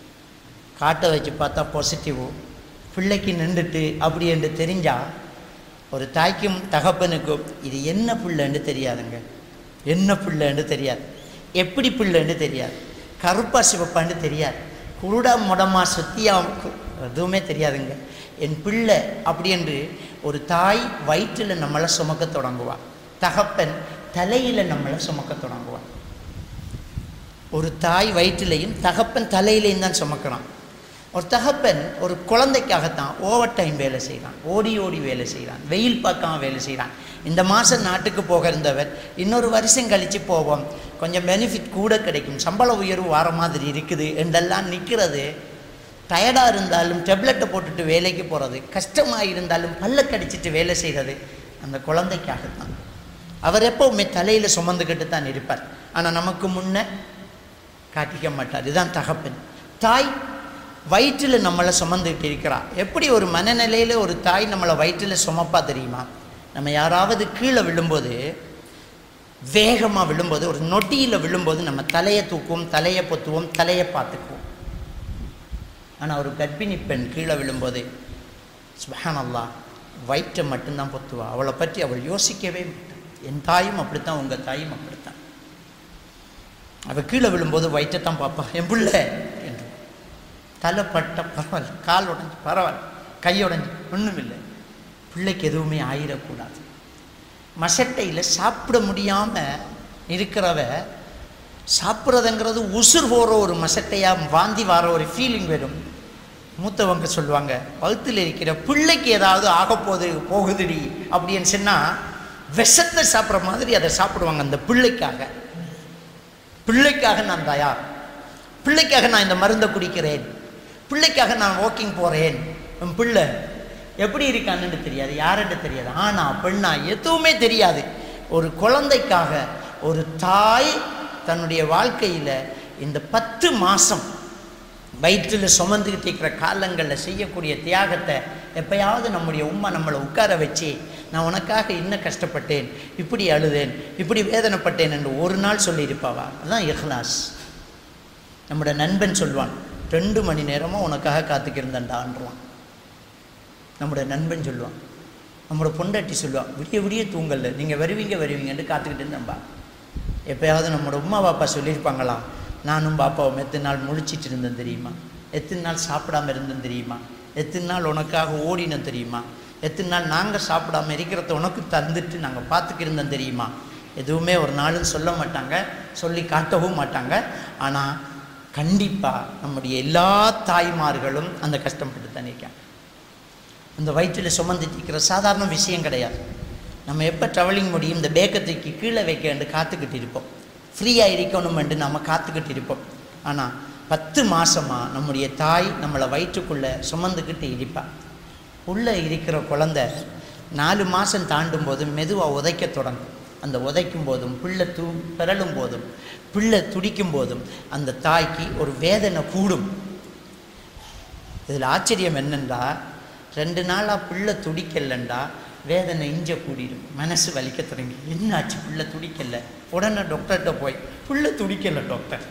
காட்டை வச்சு பார்த்தா பாசிட்டிவ், பிள்ளைக்கு நின்றுட்டு அப்படி என்று தெரிஞ்சால் ஒரு தாய்க்கும் தகப்பனுக்கும் இது என்ன பிள்ளைன்னு தெரியாதுங்க, என்ன பிள்ளைன்னு தெரியாது, எப்படி பிள்ளைன்னு தெரியாது, கருப்பா சிவப்பான்னு தெரியாது, குருடா முடமா சுத்தியா எதுவுமே தெரியாதுங்க. என் பிள்ளை அப்படி என்று ஒரு தாய் வயிற்றில் நம்மளை சுமக்க தொடங்குவாள், தகப்பன் தலையில் நம்மளை சுமக்க தொடங்குவாள். ஒரு தாய் வயிற்றிலையும் தகப்பன் தலையிலையும் தான் சுமக்கிறான். ஒரு தகப்பன் ஒரு குழந்தைக்காகத்தான் ஓவர் டைம் வேலை செய்கிறான், ஓடி ஓடி வேலை செய்கிறான், வெயில் பார்க்காம வேலை செய்கிறான். இந்த மாதம் நாட்டுக்கு போக இருந்தவர் இன்னொரு வருஷம் கழித்து போவோம், கொஞ்சம் பெனிஃபிட் கூட கிடைக்கும், சம்பள உயர்வு வர மாதிரி இருக்குது என்றெல்லாம் நிற்கிறது. டயர்டாக இருந்தாலும் டெப்லெட்டை போட்டுட்டு வேலைக்கு போகிறது, கஷ்டமாக இருந்தாலும் பல்ல கடிச்சிட்டு வேலை செய்கிறது அந்த குழந்தைக்காகத்தான். அவர் எப்போவுமே தலையில் சுமந்துக்கிட்டு தான் இருப்பார். ஆனால் நமக்கு முன்னே காட்டிக்க மாட்டார். இதுதான் தகப்பன். தாய் வயிற்றில் நம்மளை சுமந்துக்கிட்டு இருக்கிறார். எப்படி ஒரு மனநிலையில் ஒரு தாய் நம்மளை வயிற்றில் சுமப்பா தெரியுமா? நம்ம யாராவது கீழே விழும்போது, வேகமாக விழும்போது, ஒரு நொட்டியில் விழும்போது நம்ம தலையை தூக்குவோம், தலையை பொத்துவோம், தலையை பார்த்துக்குவோம். ஆனால் ஒரு கர்ப்பிணி பெண் கீழே விழும்போது சுப்ஹானல்லாஹ் வயிற்றை மட்டும்தான் பொத்துவா. அவளை பற்றி அவள் யோசிக்கவே மாட்டாள். என் தாயும் அப்படித்தான், உங்கள் தாயும் அப்படித்தான். அவள் கீழே விழும்போது வயிற்றைத்தான் பார்ப்பா. என் பிள்ளை என்று. தலை பட்ட பரவாயில்ல, கால் உடஞ்சி பரவாயில்ல, கை உடஞ்சி ஒன்றும் இல்லை, பிள்ளைக்கு எதுவுமே ஆயிடக்கூடாது. மசட்டையில் சாப்பிட முடியாமல் இருக்கிறவ சாப்பிட்றதுங்கிறது உசுர் போகிற ஒரு மசட்டையாக வாந்தி வர ஒரு ஃபீலிங் வரும். மூத்தவங்க சொல்லுவாங்க, வகுத்தில் இருக்கிற பிள்ளைக்கு ஏதாவது ஆகப்போது போகுதுடி அப்படின்னு சொன்னால் விஷத்தை சாப்பிட்ற மாதிரி அதை சாப்பிடுவாங்க. அந்த பிள்ளைக்காக, பிள்ளைக்காக நான் தயார், பிள்ளைக்காக நான் இந்த மருந்தை குடிக்கிறேன், பிள்ளைக்காக நான் வாக்கிங் போகிறேன். என் பிள்ளை எப்படி இருக்கான்னு தெரியாது, யாருன்னு தெரியாது, ஆனா பெண்ணா எதுவுமே தெரியாது. ஒரு குழந்தைக்காக ஒரு தாய் தன்னுடைய வாழ்க்கையில் இந்த 10 மாதம் வயிற்றில் சுமந்துக்கிட்டு இருக்கிற காலங்களில் செய்யக்கூடிய தியாகத்தை எப்பயாவது நம்முடைய உம்மா நம்மளை உட்கார வச்சு, நான் உனக்காக இன்னும் கஷ்டப்பட்டேன், இப்படி அழுதேன், இப்படி வேதனைப்பட்டேன் என்று ஒரு நாள் சொல்லியிருப்பாவா? அதுதான் இஹ்லாஸ். நம்முடைய நண்பன் சொல்வான், 2 மணி நேரமும் உனக்காக காத்துக்கிருந்தேன்டான்றான். நம்முடைய நண்பன் சொல்லுவான், நம்மளோட பொண்டாட்டி சொல்லுவான், விடிய விடிய தூங்கல, நீங்கள் வருவீங்கன்னு காத்துக்கிட்டு இருந்தேன்பா. எப்போயாவது நம்மளோட உம்மா பாப்பா சொல்லியிருப்பாங்களா, நானும் பாப்பாவும் எத்தனை நாள் முழிச்சிட்டு இருந்தேன் தெரியுமா, எத்தனை நாள் சாப்பிடாம இருந்தேன் தெரியுமா, எத்தனை நாள் உனக்காக ஓடினேன் தெரியுமா, எத்தனை நாள் நாங்கள் சாப்பிடாம இருக்கிறத உனக்கு தந்துட்டு நாங்கள் பார்த்துக்கிருந்தோம் தெரியுமா? எதுவுமே ஒரு நாளும் சொல்ல மாட்டாங்க, சொல்லி காட்டவும் மாட்டாங்க. ஆனால் கண்டிப்பாக நம்முடைய எல்லா தாய்மார்களும் அந்த கஷ்டப்பட்டு தான் இருக்காங்க. அந்த வயிற்றில் சுமந்துட்டு இருக்கிற சாதாரண விஷயம் கிடையாது. நம்ம எப்போ ட்ராவலிங் முடியும், இந்த பேக்கத்துக்கு கீழே வைக்க காத்துக்கிட்டு இருப்போம், ஃப்ரீயாக இருக்கணுமென்று நம்ம காத்துக்கிட்டு இருப்போம். ஆனால் 10 மாதமாக நம்முடைய தாய் நம்மளை வயிற்றுக்குள்ளே சுமந்துக்கிட்டு இருப்பாள். உள்ளே இருக்கிற குழந்தை 4 மாதம் தாண்டும் போதும் மெதுவாக உதைக்க தொடங்கும். அந்த உதைக்கும் போதும், பிள்ளை பிறழும் போதும், பிள்ளை துடிக்கும் போதும் அந்த தாய்க்கு ஒரு வேதனை கூடும். இதில் ஆச்சரியம் என்னென்றா, 2 நாளாக பிள்ளை துடிக்கலண்டா வேதனை இஞ்ச கூடிடும், மனசு வலிக்க தொடங்கி, என்னாச்சு பிள்ளை துடிக்கல, உடனே டாக்டர்கிட்ட போய் பிள்ளை துடிக்கலை டாக்டர்,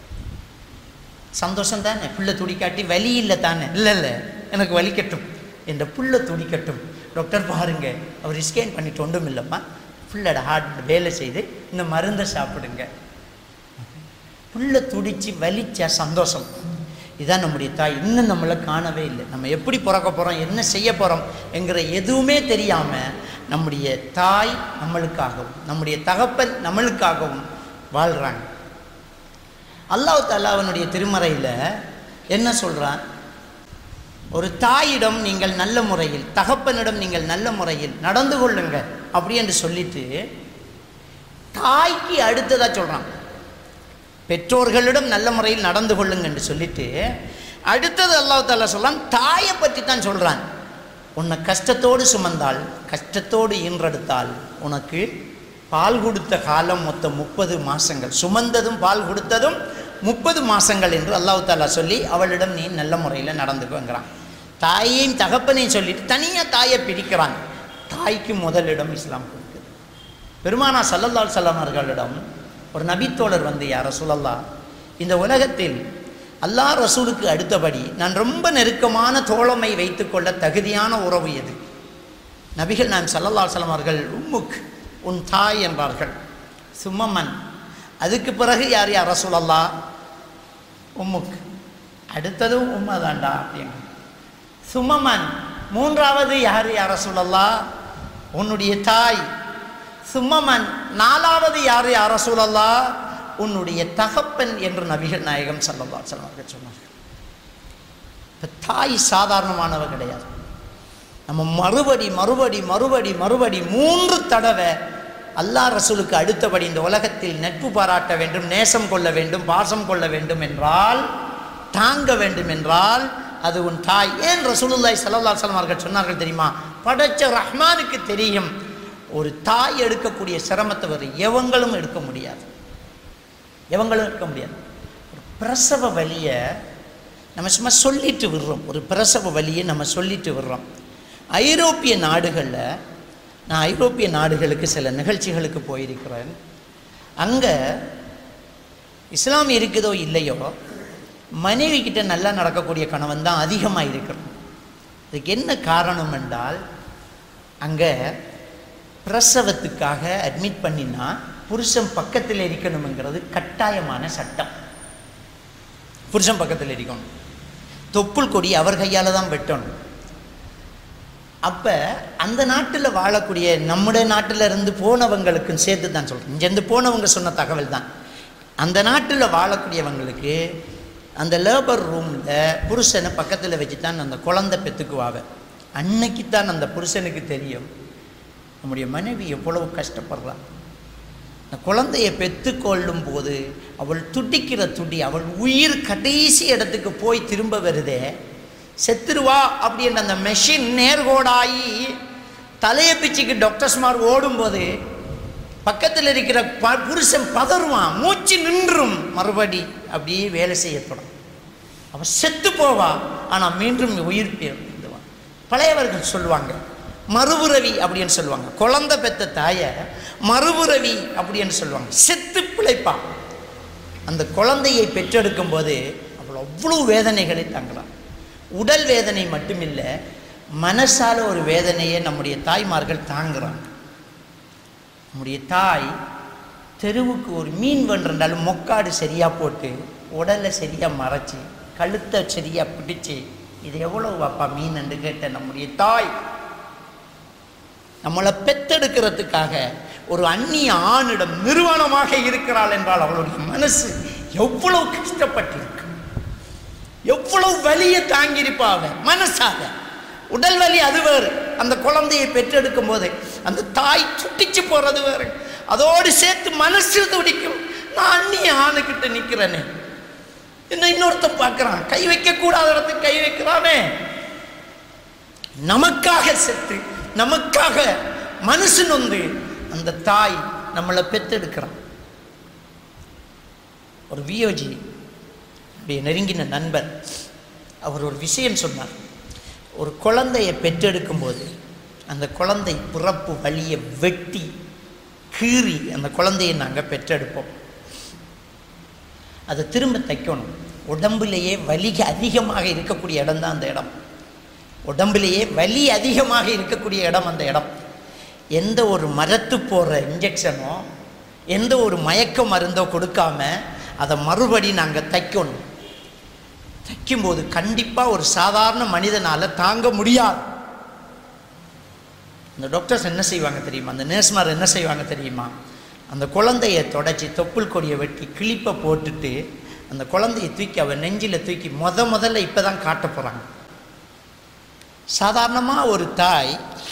சந்தோஷம் தானே, பிள்ளை துடிக்காட்டி வலி இல்லை தானே, இல்லை எனக்கு வலிக்கட்டும், என்ற பிள்ளை துடிக்கட்டும், டாக்டர் பாருங்க, அவர் ஸ்கேன் பண்ணிட்டு ஒன்றும் இல்லைம்மா, பிள்ளோட ஹார்ட் வேலை செய்து இந்த மருந்தை சாப்பிடுங்க. பிள்ளை துடிச்சு வலிச்சா சந்தோஷம். இதுதான் நம்முடைய தாய். இன்னும் நம்மளை காணவே இல்லை. நம்ம எப்படி பிறக்க போகிறோம், என்ன செய்ய போகிறோம் என்கிற எதுவுமே தெரியாமல் நம்முடைய தாய் நம்மளுக்காகவும் நம்முடைய தகப்பன் நம்மளுக்காகவும் வாழ்கிறாங்க. அல்லாஹ் தஆலா அவனுடைய திருமறையில் என்ன சொல்கிறான், ஒரு தாயிடம் நீங்கள் நல்ல முறையில், தகப்பனிடம் நீங்கள் நல்ல முறையில் நடந்து கொள்ளுங்க அப்படி என்று சொல்லிட்டு தாய்க்கு அடுத்ததாக சொல்கிறான், பெற்றோர்களிடம் நல்ல முறையில் நடந்து கொள்ளுங்க என்று சொல்லிட்டு அடுத்தது அல்லாஹ் தஆலா சொல்றான், தாயை பற்றி தான் சொல்கிறான். உன்னை கஷ்டத்தோடு சுமந்தால், கஷ்டத்தோடு ஈன்றெடுத்தால், உனக்கு பால் கொடுத்த காலம் மொத்தம் 30 மாதங்கள், சுமந்ததும் பால் கொடுத்ததும் 30 மாதங்கள் என்று அல்லாஹ் தஆலா சொல்லி அவளிடம் நீ நல்ல முறையில் நடந்துக்குங்கிறான். தாயையும் தகப்பனையும் சொல்லிட்டு தனியாக தாயை பிரிக்கிறான். தாய்க்கு முதலிடம் இஸ்லாம் கொடுக்குது. பெருமானா ஸல்லல்லாஹு அலைஹி வஸல்லம் அவர்களிடம் ஒரு நபித்தோழர் வந்து, யா ரசூலல்லாஹ், இந்த உலகத்தில் அல்லாஹ் ரசூலுக்கு அடுத்தபடி நான் ரொம்ப நெருக்கமான தோழமை வைத்துக்கொள்ள தகுதியான உறவு எது? நபிகள் நாயகம் ஸல்லல்லாஹு அலைஹி வஸல்லம் அவர்கள் உம்முக், உன் தாய் என்பார்கள். சும்மமன், அதுக்கு பிறகு யார் யா ரசூலல்லாஹ்? உம்முக், அடுத்ததும் உம்மா தாண்டா அப்படின்னு. சும்மமன், மூன்றாவது யார் யா ரசூலல்லாஹ்? உன்னுடைய தாய். சும்மமன், நாலாவது யார் யா ரசூலல்லாஹ்? உன்னுடைய தகப்பன் என்று நபிகள் நாயகம் ஸல்லல்லாஹு அலைஹி வஸல்லம் அவர்கள் சொன்னார்கள். இப்போ தாய் சாதாரணமானவ கிடையாது. நம்ம மறுபடி 3 தடவை அல்லாஹ் ரசூலுக்கு அடுத்தபடி இந்த உலகத்தில் நட்பு பாராட்ட வேண்டும், நேசம் கொள்ள வேண்டும், பாசம் கொள்ள வேண்டும் என்றால், தாங்க வேண்டும் என்றால் அது உன் தாய். ஏன் ரசூலுல்லாஹி ஸல்லல்லாஹு அலைஹி வஸல்லம் அவர்கள் சொன்னார்கள் தெரியுமா? படைச்ச ரஹ்மானுக்கு தெரியும் ஒரு தாய் எடுக்கக்கூடிய சிரமத்தை வேறு எவங்களும் எடுக்க முடியாது. ஒரு பிரசவ வலியை நம்ம சும்மா சொல்லிட்டு விடுறோம். ஒரு பிரசவ வலியை நம்ம சொல்லிட்டு விடுறோம். ஐரோப்பிய நாடுகளில், நான் ஐரோப்பிய நாடுகளுக்கு சில நிகழ்ச்சிகளுக்கு போயிருக்கிறேன். அங்கே இஸ்லாம் இருக்குதோ இல்லையோ, மனைவி கிட்ட நல்லா நடக்கக்கூடிய கணவன் தான் அதிகமாக இருக்கிறோம். இதுக்கு என்ன காரணம் என்றால், அங்கே பிரசவத்துக்காக அட்மிட் பண்ணினா புருஷன் பக்கத்தில் இருக்கணுங்கிறது கட்டாயமான சட்டம். புருஷன் பக்கத்தில் இருக்கணும். தொப்புள் கொடி அவர் கையால் தான் வெட்டணும். அப்போ அந்த நாட்டில் வாழக்கூடிய, நம்முடைய நாட்டில் இருந்து போனவங்களுக்கும் சேர்த்து தான் சொல்கிறேன், இங்கேருந்து போனவங்க சொன்ன தகவல் தான். அந்த நாட்டில் வாழக்கூடியவங்களுக்கு அந்த லேபர் ரூமில் புருஷனை பக்கத்தில் வச்சு தான் அந்த குழந்தை பெற்றுக்குவாங்க. அன்னைக்கு தான் அந்த புருஷனுக்கு தெரியும் நம்முடைய மனைவி எவ்வளவு கஷ்டப்படுறான். அந்த குழந்தையை பெற்றுக்கொள்ளும் போது அவள் துடிக்கிற துடி, அவள் உயிர் கடைசி இடத்துக்கு போய் திரும்ப வருதே, செத்துருவா அப்படின்ற அந்த மெஷின் நேர்கோடாகி தலையை பிச்சுக்கு டாக்டர்ஸ்மார் ஓடும்போது பக்கத்தில் இருக்கிற புருஷன் பதறுவான், மூச்சு நின்றும், மறுபடி அப்படியே வேலை செய்யப்படும். அவன் செத்து போவா, ஆனால் மீண்டும் உயிர் பெறுவான். பழையவர்கள் சொல்லுவாங்க மறுபுறவி அப்படின்னு சொல்லுவாங்க. குழந்தை பெற்ற தாயை மறுபுறவி அப்படின்னு சொல்லுவாங்க. செத்து பிழைப்பான். அந்த குழந்தையை பெற்றெடுக்கும் போது அவள் அவ்வளோ வேதனைகளை தாங்கலாம். உடல் வேதனை மட்டுமில்லை, மனசால ஒரு வேதனையை நம்முடைய தாய்மார்கள் தாங்குறாங்க. நம்முடைய தாய் தெருவுக்கு ஒரு மீன் வென்றாலும் மொக்காடு சரியாக போட்டு, உடலை சரியாக மறைச்சி, கழுத்தை சரியாக பிடிச்சி, இது எவ்வளவு வாப்பா மீன் என்று கேட்ட நம்முடைய தாய் நம்மளை பெத்தெடுக்கிறதுக்காக ஒரு அந்நிய ஆணிடம் நிறுவனமாக இருக்கிறாள் என்றால் அவளுடைய மனசு எவ்வளவு கஷ்டப்பட்டிருக்கு, எவ்வளவு வலியை தாங்கியிருப்பாங்க மனசாக. உடல் வலி அது வேறு, அந்த குழந்தையை பெற்றெடுக்கும் போது அந்த தாய் துட்டிச்சு போறது வேறு, அதோடு சேர்த்து மனசு துடிக்கும். நான் அந்நிய ஆணுகிட்ட நிற்கிறேனே, என்ன இன்னொருத்த பார்க்கிறான், கை வைக்க கூடாத இடத்துக்கு கை வைக்கிறானே. நமக்காக செத்து, நமக்காக மனசு நொந்து அந்த தாய் நம்மளை பெற்றெடுக்கிறான். ஒரு வியோஜி நெருங்கின நண்பர், அவர் ஒரு விஷயம் சொன்னார். ஒரு குழந்தையை பெற்றெடுக்கும் போது அந்த குழந்தை பிறப்பு வலியை வெட்டி கீறி அந்த குழந்தையை நாங்கள் பெற்றெடுப்போம். அதை திரும்ப தைக்கணும். உடம்புலேயே வலி அதிகமாக இருக்கக்கூடிய இடம் தான் அந்த இடம். உடம்புலேயே வலி அதிகமாக இருக்கக்கூடிய இடம் அந்த இடம். எந்த ஒரு மரத்து போகிற இன்ஜெக்ஷனோ எந்த ஒரு மயக்க மருந்தோ கொடுக்காம அதை மறுபடி நாங்கள் தைக்கணும். தைக்கும்போது கண்டிப்பாக ஒரு சாதாரண மனிதனால் தாங்க முடியாது. அந்த டாக்டர்ஸ் என்ன செய்வாங்க தெரியுமா, அந்த நர்ஸ்மார் என்ன செய்வாங்க தெரியுமா, அந்த குழந்தையை தொடச்சி தொப்புள் கொடியை வெட்டி கிளிப்பை போட்டுட்டு அந்த குழந்தையை தூக்கி அவன் நெஞ்சில் தூக்கி முதல்ல இப்போ தான் காட்ட போகிறாங்க. சாதாரணமாக ஒரு தாய்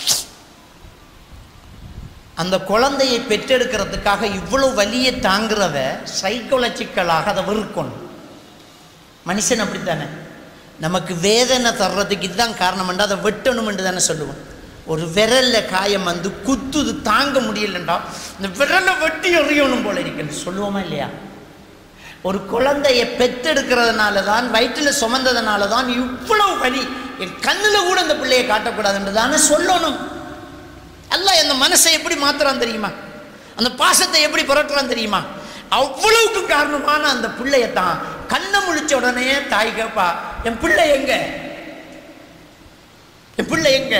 அந்த குழந்தையை பெற்றெடுக்கிறதுக்காக இவ்வளோ வலியை தாங்குறவ சைக்கோலஜிக்கலாக அதை வெறுக்கணும். மனுஷன் அப்படித்தானே, நமக்கு வேதனை தர்றதுக்கு இதுதான் காரணம் என்று அதை வெட்டணும் என்று தானே சொல்லுவோம். ஒரு விரலில் காயம் வந்து குத்துது, தாங்க முடியலண்டா இந்த விரலை வெட்டி எறியணும் போல இருக்குன்னு சொல்லுவோமா இல்லையா? ஒரு குழந்தையை பெற்றெடுக்கிறதுனால தான், வயிற்றில் சுமந்ததுனால தான் இவ்வளவு வலி, என் கண்ணில் கூட அந்த பிள்ளையை காட்டக்கூடாதுன்னு தானே சொல்லணும். அல்லாஹ் அந்த மனசை எப்படி மாத்துறான் தெரியுமா, அந்த பாசத்தை எப்படி புரட்டுறான் தெரியுமா? அவ்வளவுக்கு காரணமான அந்த பிள்ளையத்தான் கண்ணை முழிச்ச உடனே தாய் கேப்பா, என் பிள்ளை எங்க, என் பிள்ளை எங்க?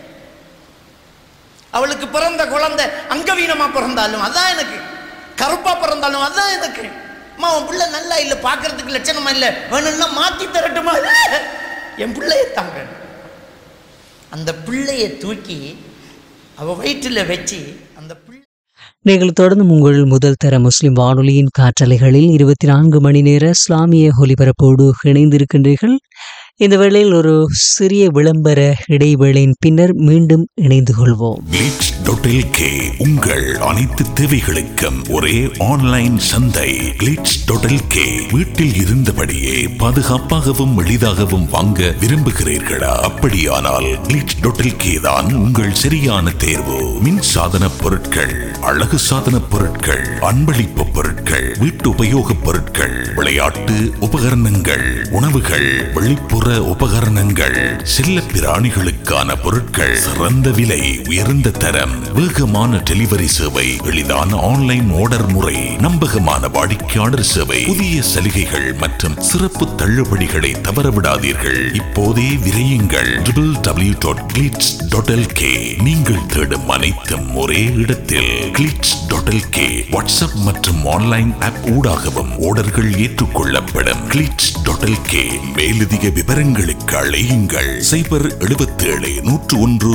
அவளுக்கு பிறந்த குழந்தை அங்கவீனமா பிறந்தாலும் அதான் எனக்கு, கருப்பா பிறந்தாலும் அதான் எனக்கு. அம்மா உன் பிள்ளை நல்லா இல்லை, பார்க்கறதுக்கு லட்சணமா இல்லை, வேணும்னா மாத்தி தரட்டுமா? என் பிள்ளையத்தாங்க. அந்த பிள்ளையை தூக்கி அவ வயிற்றில் வச்சு அந்த பிள்ளை. நீங்கள் தொடர்ந்து உங்கள் முதல் தர முஸ்லிம் வானொலியின் காற்றலைகளில் 24 மணி நேர இஸ்லாமிய ஒலிபரப்போடு இணைந்திருக்கின்றீர்கள். இந்த வேளையில் ஒரு சிறிய விளம்பர இடைவேளையின் பின்னர் மீண்டும் இணைந்து கொள்வோம். glitch.lk உங்கள் அனைத்து தேவைகளுக்கும் ஒரே ஆன்லைன் சந்தை. glitch.lk வீட்டில் இருந்தபடியே பாதுகாப்பாகவும் எளிதாகவும் வாங்க விரும்புகிறீர்களா? அப்படியானால் glitch.lk தான் உங்கள் சரியான தேர்வு. மின் சாதன பொருட்கள், அழகு சாதன பொருட்கள், அன்பளிப்பு பொருட்கள், வீட்டு உபயோக பொருட்கள், விளையாட்டு உபகரணங்கள், உணவுகள், வெளிப்புற உபகரணங்கள், செல்ல பிராணிகளுக்கான பொருட்கள், சிறந்த விலை, உயர்ந்த தரம், வேகமான டெலிவரி சேவை, எளிதான ஆன்லைன் ஆர்டர் முறை, நம்பகமான வாடிக்கையாளர் சேவை, புதிய சலுகைகள் மற்றும் சிறப்பு தள்ளுபடிகளை தவறவிடாதீர்கள். இப்போதே விரையுங்கள் www.glitch.lk. நீங்கள் தேடும் அனைத்தும் ஒரே இடத்தில். glitch.lk வாட்ஸ்அப் மற்றும் ஆன்லைன் ஆப் ஊடாகவும் ஆர்டர்கள் ஏற்றுக்கொள்ளப்படும். glitch.lk மேலதிக விவரங்களுக்கு அழையுங்கள் 077 101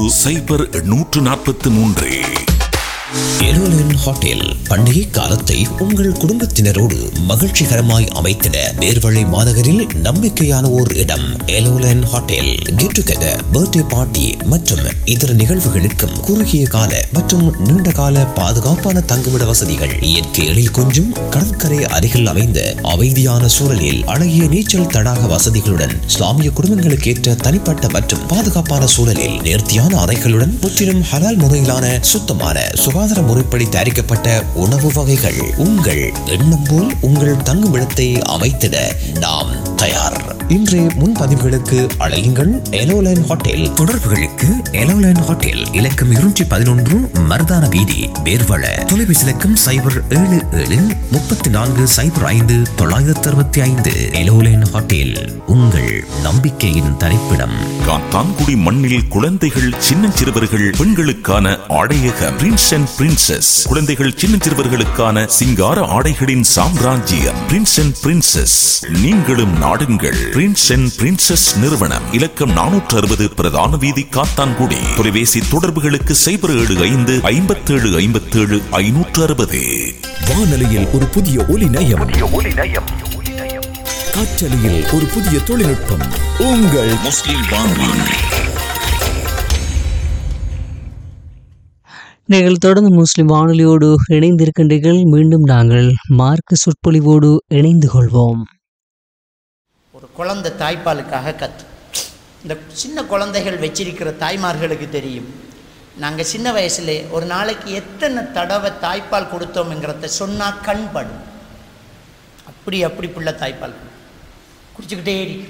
0143. எலோலன் ஹோட்டல் பண்டிகை காலத்தை உங்கள் குடும்பத்தினரோடு மகிழ்ச்சிகரமாய் அமைத்திட நேர்வழி மாநகரில் நம்பிக்கையான ஓர் இடம். எலோலன் hotel get together, birthday party மற்றும் இதர நிகழ்வுகளுக்கும் குறுகிய கால மற்றும் நீண்ட கால பாதுகாப்பான தங்குமிட வசதிகள், இயற்கை எழில் கொஞ்சும் கடற்கரை அருகில் அமைந்த அமைதியான சூழலில் அழகிய நீச்சல் தடாக வசதிகளுடன், இஸ்லாமிய குடும்பங்களுக்கு ஏற்ற தனிப்பட்ட மற்றும் பாதுகாப்பான சூழலில் நேர்த்தியான அறைகளுடன், முற்றிலும் ஹலால் முறையிலான சுத்தமான சுகாதார முறைப்படி தயாரிக்கப்பட்ட உணவு வகைகள். உங்கள் எண்ணம் போல் உங்கள் தங்குமிடத்தை அமைத்திட நாம் தயார். இன்றைய முன்பதிவுகளுக்கு அழையுங்கள் எலோலைன் ஹோட்டல். தொடர்புகளுக்கு எலோலைன் ஹோட்டல் இலக்கம் 211 மர்தான வீதி, பேர்வள. தொலைபேசி இலக்கம் 0773405 எலோலைன் ஹோட்டல், உங்கள் நம்பிக்கையின் தரிப்பிடம். காத்தான்குடி மண்ணில் குழந்தைகள், சின்னஞ்சிறுவர்கள், பெண்களுக்கான ஆடையகம் பிரின்ஸ் அண்ட் பிரின்சஸ். குழந்தைகள், சின்னஞ்சிறுவர்களுக்கான சிங்கார ஆடைகளின் சாம்ராஜ்யம் பிரின்ஸ் அண்ட் பிரின்சஸ். நீங்களும் நாடுங்கள் பிரின்ஸ் அண்ட் பிரின்சஸ் நிறுவனம். இலக்கம் 460 பிரதான வீதி, காத்தான்குடி. தொலைபேசி தொடர்புகளுக்கு 075 57 57 560. வானொலியில் ஒரு புதிய ஒலி நயம், காற்றலையில் ஒரு புதிய தொழில்நுட்பம். உங்கள் முஸ்லிம் வானொலி. நீங்கள் தொடர்ந்து முஸ்லிம் வானொலியோடு இணைந்திருக்கின்றீர்கள். மீண்டும் நாங்கள் மார்க்க சொற்பொழிவோடு இணைந்து கொள்வோம். ஒரு குழந்தை தாய்ப்பாலுக்காக இந்த சின்ன குழந்தைகள் வச்சிருக்கிற தாய்மார்களுக்கு தெரியும். நாங்கள் சின்ன வயசுல ஒரு நாளைக்கு எத்தனை தடவை தாய்ப்பால் கொடுத்தோம்ங்கிறத சொன்னால் கண் படும். அப்படி புள்ள தாய்ப்பால் குடிச்சுக்கிட்டே இருக்கு.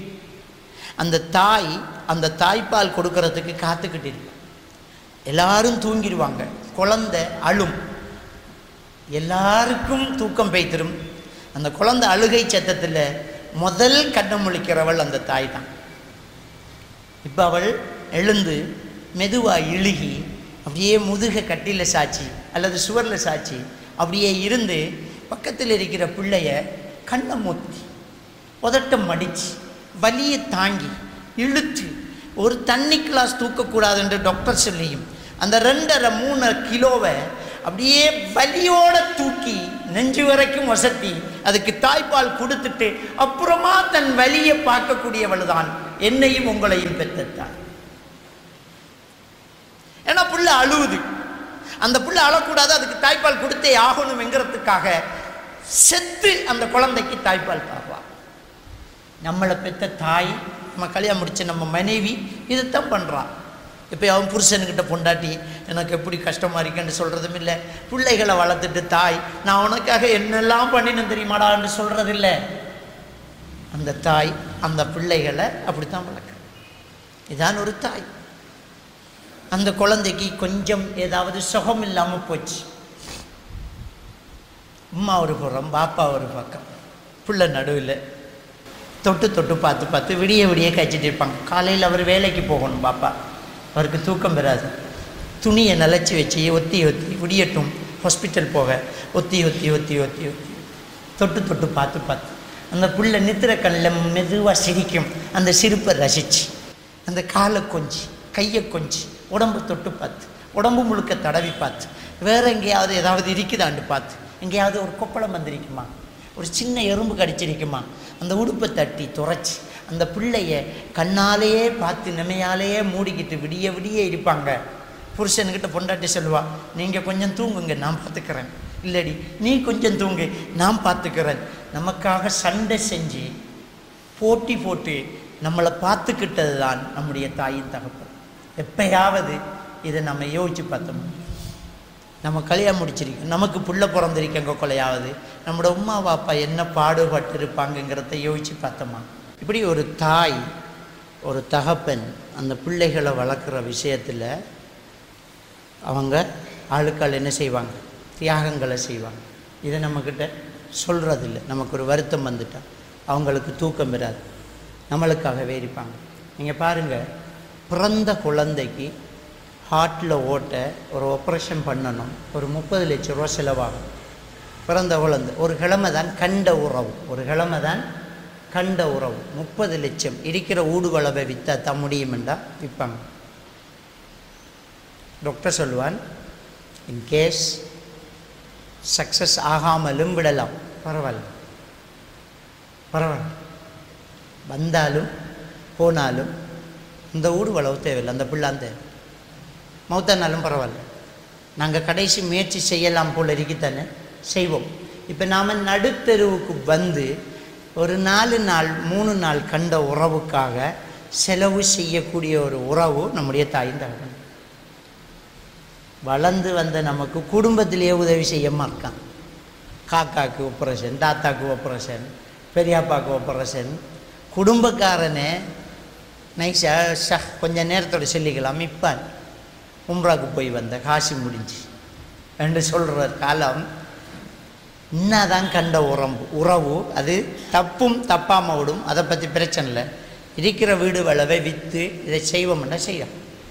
அந்த தாய்ப்பால் கொடுக்கறதுக்கு காத்துக்கிட்டு இருக்கு. எல்லாரும் தூங்கிடுவாங்க, குழந்தை அழும், எல்லாருக்கும் தூக்கம் பெய்திரும். அந்த குழந்தை அழுகை சத்தத்தில் முதல் கண்ணை முழிக்கிறவள் அந்த தாய் தான். இப்போ அவள் எழுந்து மெதுவாக இழுகி அப்படியே முதுக கட்டியில் சாய்ச்சி அல்லது சுவரில் சாய்ச்சி அப்படியே இருந்து பக்கத்தில் இருக்கிற பிள்ளைய கண்ணை மூத்தி உதட்டம் மடித்து வலியை தாங்கி இழுத்து, ஒரு தண்ணி கிளாஸ் தூக்கக்கூடாது என்று டாக்டர் சொல்லியும் அந்த 2.5-3 கிலோவை அப்படியே வலியோட தூக்கி நெஞ்சு வரைக்கும் வசத்தி அதுக்கு தாய்ப்பால் கொடுத்துட்டு அப்புறமா தன் வலியை பார்க்கக்கூடியவள் தான் என்னையும் உங்களையும் பெற்றத்தான். ஏன்னா புள்ள அழுவுது, அந்த புள்ள அழக்கூடாது, அதுக்கு தாய்ப்பால் கொடுத்தே ஆகணும் என்கிறதுக்காக செத்து அந்த குழந்தைக்கு தாய்ப்பால் பார்ப்பா. நம்மளை பெற்ற தாய், நம்ம கல்யாணம் முடிச்ச நம்ம மனைவி இதைத்தான் பண்ணுறான். இப்போ அவன் புருஷனுக்கிட்ட பொண்டாட்டி எனக்கு எப்படி கஷ்டமாக இருக்குன்னு சொல்கிறதும் இல்லை. பிள்ளைகளை வளர்த்துட்டு தாய் நான் உனக்காக என்னெல்லாம் பண்ணினேன் தெரியுமாடான்னு சொல்கிறதில்லை. அந்த தாய் அந்த பிள்ளைகளை அப்படித்தான் வளர்க்க. இதான் ஒரு தாய். அந்த குழந்தைக்கு கொஞ்சம் ஏதாவது சுகம் இல்லாமல் போச்சு, அம்மா ஒரு புறம் பாப்பா ஒரு பக்கம், பிள்ளை நடுவில் தொட்டு பார்த்து விடிய கழிச்சிட்டு இருப்பாங்க. காலையில் அவர் வேலைக்கு போகணும் பாப்பா, அவருக்கு தூக்கம் வராது. துணியை நிலச்சி வச்சு ஒத்தி விடியட்டும் ஹாஸ்பிட்டல் போக ஒத்தி தொட்டு பார்த்து அந்த புள்ள நித்திர கண்ணில் மெதுவாக சிரிக்கும். அந்த சிரிப்பை ரசித்து அந்த காலை கொஞ்சி கையை கொஞ்சி உடம்பு தொட்டு பார்த்து உடம்பு முழுக்க தடவி பார்த்து வேறு எங்கேயாவது ஏதாவது இருக்குதான்னு பார்த்து எங்கேயாவது ஒரு கொப்பளம் வந்திருக்குமா, ஒரு சின்ன எறும்பு கடிச்சிருக்குமா, அந்த உடுப்பை தட்டி துறைச்சி அந்த பிள்ளைய கண்ணாலேயே பார்த்து நிமையாலேயே மூடிக்கிட்டு விடிய விடிய இருப்பாங்க. புருஷன்கிட்ட பொண்டாட்டி சொல்லுவா, நீங்கள் கொஞ்சம் தூங்குங்க நான் பார்த்துக்கிறேன், இல்லடி நீ கொஞ்சம் தூங்கு நான் பார்த்துக்கிறேன். நமக்காக சண்டை செஞ்சு போட்டி போட்டு நம்மளை பார்த்துக்கிட்டது தான் நம்முடைய தாயின் தகப்பன். எப்பயாவது இதை நம்ம யோசித்து பார்த்தோம். நம்ம கல்யாணம் முடிச்சிருக்கோம், நமக்கு புள்ள பிறந்திருக்கங்க கொலையாவது நம்மளோட உமா பாப்பா என்ன பாடுபட்டு இருப்பாங்கங்கிறத யோசித்து பார்த்தோமா? இப்படி ஒரு தாய் ஒரு தகப்பன் அந்த பிள்ளைகளை வளர்க்குற விஷயத்தில் அவங்க ஆளுக்கால் என்ன செய்வாங்க, தியாகங்களை செய்வாங்க. இதை நம்மக்கிட்ட சொல்கிறதில்ல. நமக்கு ஒரு வருத்தம் வந்துட்டால் அவங்களுக்கு தூக்கம் வராது, நம்மளுக்காகவே இருப்பாங்க. நீங்கள் பாருங்கள், பிறந்த குழந்தைக்கு ஹார்ட்டில் ஓட்ட ஒரு ஆப்ரேஷன் பண்ணணும், ஒரு 30 லட்சம் ரூபா செலவாகும். பிறந்த குழந்தை ஒரு கிழமை தான் கண்ட உறவு, ஒரு கிழமை தான் கண்ட உறவு. 30 லட்சம் இருக்கிற ஊடுவளவை விற்றா தான் முடியுமெண்டா விற்பாங்க. டாக்டர் சொல்லுவான், இன்கேஸ் சக்ஸஸ் ஆகாமலும் விடலாம், பரவாயில்ல பரவாயில்ல, வந்தாலும் போனாலும் இந்த ஊடுவளவு தேவையில்லை, அந்த பிள்ளான் தேவை, மௌத்தானாலும் பரவாயில்ல, நாங்கள் கடைசி முயற்சி செய்யலாம் போல் இருக்குத்தானே செய்வோம். இப்போ நாம் நடுத்தெருவுக்கு வந்து ஒரு 4 நாள் 3 நாள் கண்ட உறவுக்காக செலவு செய்யக்கூடிய ஒரு உறவு நம்முடைய தாயின் தகவல். வளர்ந்து வந்த நமக்கு குடும்பத்திலேயே உதவி செய்யமா இருக்கான். காக்காவுக்கு ஆப்ரேஷன், தாத்தாவுக்கு ஆப்ரேஷன், பெரியாப்பாவுக்கு ஆப்ரேஷன். குடும்பக்காரனே நைஸா கொஞ்சம் நேரத்தோடு சொல்லிக்கலாம், இப்போ உம்ராவுக்கு போய் வந்த காசி முடிஞ்சு என்று சொல்கிற காலம். இன்னதான் கண்ட உறவு அது தப்பும் தப்பாமல் விடும், அதை பற்றி பிரச்சனை இல்லை. இருக்கிற வீடு வளவை விற்று இதை செய்வோம்னா செய்யும்.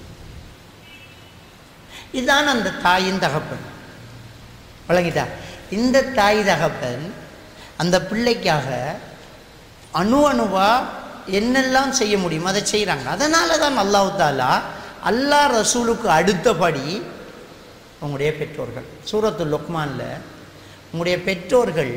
இதுதான் அந்த தாயின் தகப்பன். வழங்கிட்டா? இந்த தாய் தகப்பன் அந்த பிள்ளைக்காக அணுவா என்னெல்லாம் செய்ய முடியும் அதை செய்கிறாங்க. அதனால தான் அல்லாஹ் தாலா அல்லாஹ் ரசூலுக்கு அடுத்தபடி உங்களுடைய பெற்றோர்கள், சூரத்துல் லுக்மானில் உங்களுடைய பெற்றோர்கள்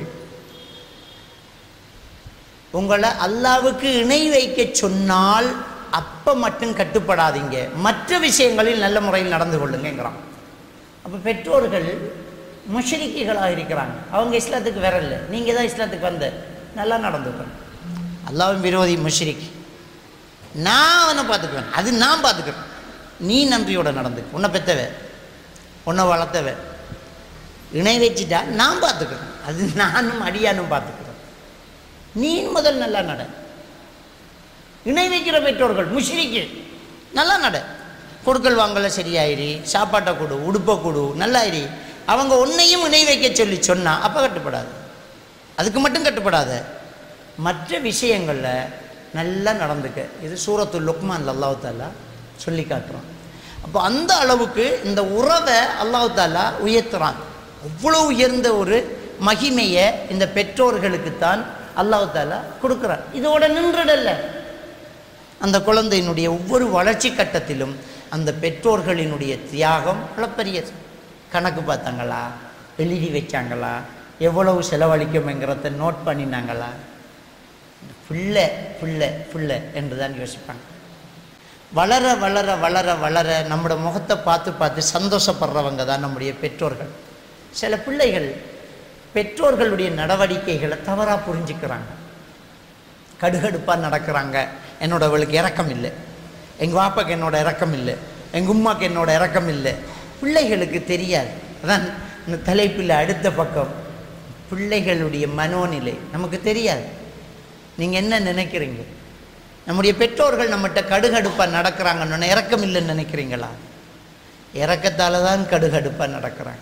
உங்களை அல்லாவுக்கு இணை வைக்க சொன்னால் அப்போ மட்டும் கட்டுப்படாதீங்க, மற்ற விஷயங்களில் நல்ல முறையில் நடந்து கொள்ளுங்கிறான். அப்போ பெற்றோர்கள் முஷ்ரிக்குகளாக இருக்கிறாங்க, அவங்க இஸ்லாத்துக்கு வரல, நீங்கள் தான் இஸ்லாத்துக்கு வந்த, நல்லா நடந்துக்கணும். அல்லாஹ்வின் விரோதி முஷ்ரிக், நான் அவனை பார்த்துக்குவேன், அது நான் பார்த்துக்கிறேன், நீ நன்றியோட நடந்துக்க, உன்னை பெற்றவ உன்னை வளர்த்தவ, இணை வச்சுட்டா நான் பார்த்துக்கிறேன், அது நானும் அடியானும் பார்த்துக்கிறேன், நீ முதல் நல்லா நட. இணை வைக்கிற பெற்றோர்கள் முஷ்ரிக்கு, நல்லா நட, கொடுக்கல் வாங்கல சரியாயிரி, சாப்பாட்டை கொடு, உடுப்பை கொடு, நல்லாயிரி. அவங்க உன்னையும் இணை வைக்க சொல்லி சொன்னால் அப்போ கட்டுப்படாது, அதுக்கு மட்டும் கட்டுப்படாத, மற்ற விஷயங்களில் நல்லா நடந்துக்க. இது சூரத்துல் லுக்மான் அல்லாஹ் தாலா சொல்லி காட்டுறான். அப்போ அந்த அளவுக்கு இந்த உறவை அல்லாஹ் தாலா உயர்த்துறான். அவ்வளோ உயர்ந்த ஒரு மகிமையை இந்த பெற்றோர்களுக்குத்தான் அல்லாஹ் தாலா கொடுக்குறான். இதோட நின்றுடல்ல, அந்த குழந்தையினுடைய ஒவ்வொரு வளர்ச்சி கட்டத்திலும் அந்த பெற்றோர்களினுடைய தியாகம் அளப்பரியது. கணக்கு பார்த்தாங்களா, எழுதி வச்சாங்களா, எவ்வளவு செலவழிக்கும்ங்கிறத நோட் பண்ணினாங்களா, பிள்ளை பிள்ளை பிள்ளை என்று தான் யோசிப்பாங்க. வளர வளர வளர வளர நம்மளோட முகத்தை பார்த்து பார்த்து சந்தோஷப்படுறவங்க தான் நம்முடைய பெற்றோர்கள். சில பிள்ளைகள் பெற்றோர்களுடைய நடவடிக்கைகளை தவறாக புரிஞ்சுக்கிறாங்க, கடுகடுப்பாக நடக்கிறாங்க. என்னோடவளுக்கு இரக்கம் இல்லை, எங்கள் வாப்பாக்கு என்னோட இரக்கம் இல்லை, எங்கள் உம்மாக்கு என்னோட இரக்கம் இல்லை. பிள்ளைகளுக்கு தெரியாது. அதான் இந்த தலைப்பில் அடுத்த பக்கம், பிள்ளைகளுடைய மனோநிலை நமக்கு தெரியாது. நீங்கள் என்ன நினைக்கிறீங்க? நம்முடைய பெற்றோர்கள் நம்மகிட்ட கடுகடுப்பாக நடக்கிறாங்கன்னு இரக்கம் இல்லைன்னு நினைக்கிறீங்களா? இரக்கத்தால் தான் கடுகடுப்பாக நடக்கிறாங்க.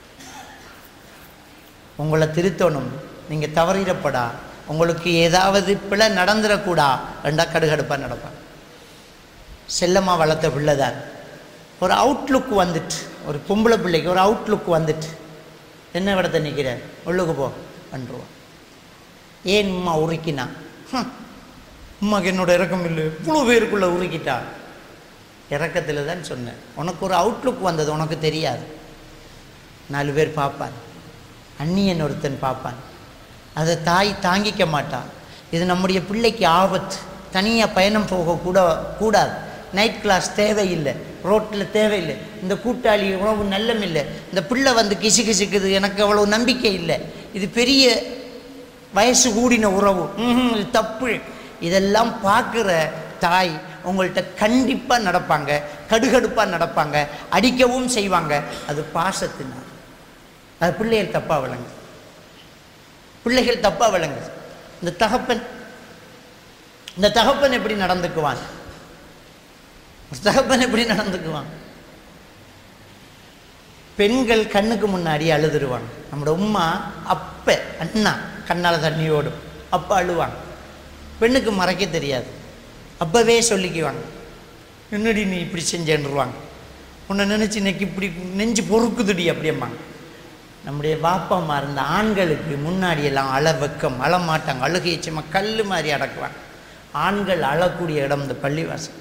உங்களை திருத்தணும், நீங்கள் தவறிடப்படா, உங்களுக்கு ஏதாவது பிழை நடந்துடக்கூடா ரெண்டா கடுகடுப்பாக நடப்பாங்க. செல்லமாக வளர்த்த பிள்ளை தான் ஒரு அவுட்லுக் வந்துட்டு, ஒரு பொம்பளை பிள்ளைக்கு ஒரு அவுட்லுக் வந்துட்டு, என்ன விடத்தை நிற்கிற உள்ளுக்கு போ பண்ணுருவான். ஏன் உம்மா உருக்கினா? உம்மாக்கு என்னோட இறக்கம் இல்லை, இவ்வளோ பேருக்குள்ளே உருக்கிட்டா. இறக்கத்தில் தான் சொன்னேன், உனக்கு ஒரு அவுட்லுக் வந்தது உனக்கு தெரியாது. 4 பேர் பார்ப்பான், அந்நியன் ஒருத்தன் பார்ப்பான், அதை தாய் தாங்கிக்க மாட்டான். இது நம்முடைய பிள்ளைக்கு ஆபத்து, தனியாக பயணம் கூடாது. நைட் கிளாஸ் தேவையில்லை, ரோட்டில் தேவையில்லை, இந்த கூட்டாளி உறவு நல்லமில்லை, இந்த பிள்ளை வந்து கிசுக்குது, எனக்கு அவ்வளோ நம்பிக்கை இல்லை, இது பெரிய வயசு கூடின உறவு, இது தப்பு. இதெல்லாம் பார்க்குற தாய் உங்கள்கிட்ட கண்டிப்பாக நடப்பாங்க, கடுகடுப்பாக நடப்பாங்க, அடிக்கவும் செய்வாங்க. அது பாசத்தினால். அது பிள்ளைகள் தப்பாக விளங்குது, பிள்ளைகள் தப்பாக விளங்குது. இந்த தகப்பன் எப்படி நடந்துக்குவான்? தகப்பன் எப்படி நடந்துக்குவான்? பெண்கள் கண்ணுக்கு முன்னாடி அழுதுருவாங்க. நம்மளோட உம்மா அப்ப அண்ணா கண்ணால் தண்ணியோடும் அப்போ அழுவாங்க. பெண்ணுக்கு மறைக்க தெரியாது, அப்பவே சொல்லிக்குவாங்க, என்னடி நீ இப்படி செஞ்சேன்னுருவாங்க, உன்னை நினச்சி இன்னைக்கு இப்படி நெஞ்சு பொறுக்குதுடி அப்படியம்மாங்க. நம்முடைய வாப்பம்மா இருந்த ஆண்களுக்கு முன்னாடியெல்லாம் அழ வெக்கம், அழமாட்டாங்க, அழுகையை சும்மா கல் மாதிரி அடக்குவாங்க. ஆண்கள் அழக்கூடிய இடம் இந்த பள்ளிவாசல்.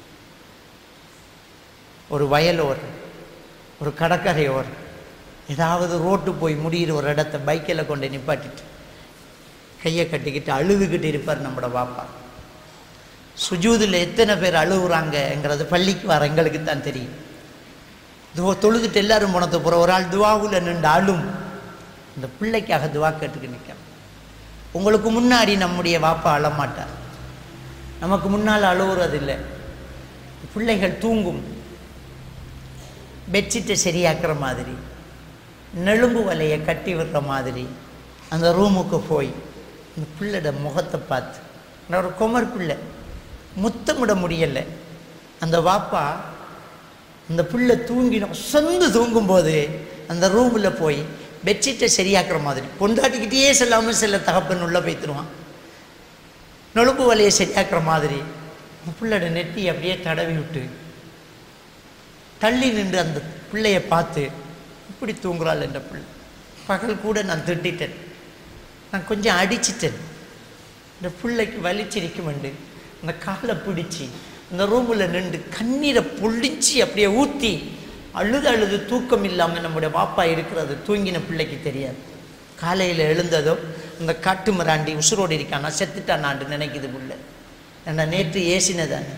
ஒரு வயலோர், ஒரு கடற்கரையோர், ஏதாவது ரோட்டு போய் முடிகிற ஒரு இடத்த பைக்கில் கொண்டு நிப்பாட்டிட்டு கையை கட்டிக்கிட்டு அழுதுகிட்டு இருப்பார் நம்மளோட பாப்பா. சுஜூதில் எத்தனை பேர் அழுகுறாங்கங்கிறது பள்ளிக்கு வர எங்களுக்கு தான் தெரியும். தொழுதுட்டு எல்லாரும் போனது போகிற ஒரு ஆள் துவாவில் நின்று அழும். இந்த பிள்ளைக்காக துவா கேட்டுக்கு நிற்க. உங்களுக்கு முன்னாடி நம்முடைய வாப்பா அழமாட்டார், நமக்கு முன்னால் அழுகுறதில்லை. பிள்ளைகள் தூங்கும், பெட்ஷீட்டை சரியாக்குற மாதிரி, நெலும்பு வலையை கட்டி விடுற மாதிரி அந்த ரூமுக்கு போய் அந்த பிள்ளைட முகத்தை பார்த்து, ஒரு குமர் பிள்ளை முத்தமிட முடியலை. அந்த வாப்பா அந்த பிள்ளை தூங்கினோம் சொந்து தூங்கும்போது அந்த ரூமில் போய் பெட்ஷீட்டை சரியாக்குற மாதிரி, பொண்டாட்டிக்கிட்டே செல்லாமல் சில தகப்பன் உள்ளே போய்த்துருவான். நெலும்பு வலையை சரியாக்குற மாதிரி அந்த பிள்ளைட நெட்டி அப்படியே தடவி விட்டு தள்ளி நின்று அந்த பிள்ளைய பார்த்து, இப்படி தூங்குறாள் என்ற பிள்ளை. பகல் கூட நான் திட்டிட்டேன், நான் கொஞ்சம் அடிச்சிட்டேன். இந்த பிள்ளைக்கு வலிச்சிருக்குமெண்டு அந்த காலை பிடிச்சி அந்த ரூமில் நின்று கண்ணீரை பொழிஞ்சி அப்படியே ஊற்றி அழுது தூக்கம் இல்லாமல் நம்முடைய வாப்பா இருக்கிறது தூங்கின பிள்ளைக்கு தெரியாது. காலையில் எழுந்ததோ அந்த காட்டு மிராண்டி உசுரோடு இருக்கானா செத்துட்டானான்னு நினைக்குது பிள்ளை. நான் நேற்று ஏசினதானே,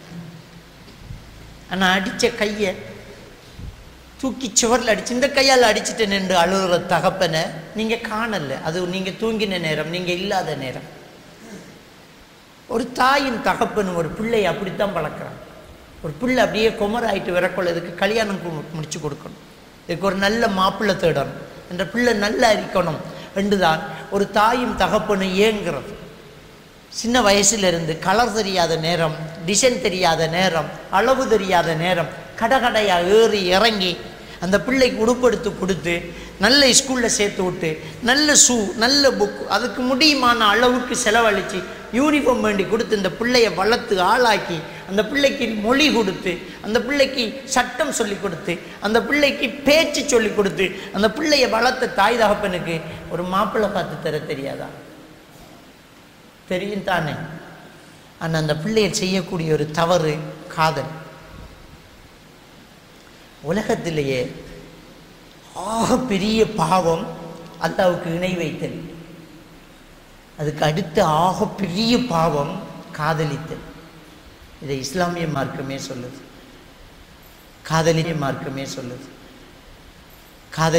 ஆனால் அடித்த கையை தூக்கி சுவரில் அடிச்சு இந்த கையால் அடிச்சுட்டேன் என்று அழுகிற தகப்பனை நீங்கள் காணலை. அது நீங்கள் தூங்கின நேரம், நீங்கள் இல்லாத நேரம். ஒரு தாயின் தகப்பனும் ஒரு பிள்ளையை அப்படித்தான் பழக்கிறாங்க. ஒரு பிள்ளை அப்படியே குமராயிட்டு விரக்கொள்ள, இதுக்கு கல்யாணம் முடிச்சு கொடுக்கணும், இதுக்கு ஒரு நல்ல மாப்பிள்ளை தேடணும், என்ற பிள்ளை நல்லா இருக்கணும் என்று தான் ஒரு தாயும் தகப்பனும் ஏங்குறது. சின்ன வயசுலேருந்து கலர் தெரியாத நேரம், டிசைன் தெரியாத நேரம், அளவு தெரியாத நேரம், கடையாக ஏறி இறங்கி அந்த பிள்ளைக்கு உடுப்படுத்து கொடுத்து நல்ல ஸ்கூலில் சேர்த்து விட்டு நல்ல ஷூ நல்ல புக் அதுக்கு முடியுமான அளவுக்கு செலவழித்து யூனிஃபார்ம் வேண்டி கொடுத்து இந்த பிள்ளையை வளர்த்து ஆளாக்கி அந்த பிள்ளைக்கு மொழி கொடுத்து அந்த பிள்ளைக்கு சட்டம் சொல்லி கொடுத்து அந்த பிள்ளைக்கு பேச்சு சொல்லி கொடுத்து அந்த பிள்ளையை வளர்த்த தாய் தகப்பனுக்கு ஒரு மாப்பிள்ளை பார்த்து தர தெரியாதா? தெரியும் தானே. ஆனால் அந்த பிள்ளையை செய்யக்கூடிய ஒரு தவறு காதல். உலகத்திலேயே ஆக பெரிய பாவம் அல்லாஹ்வுக்கு இணை வைத்தல். அதுக்கு அடுத்த ஆக பெரிய பாவம் காதலித்தல். இதை இஸ்லாமிய மார்க்கமே சொல்லுது, காதலிய மார்க்கமே சொல்லுது. காதல்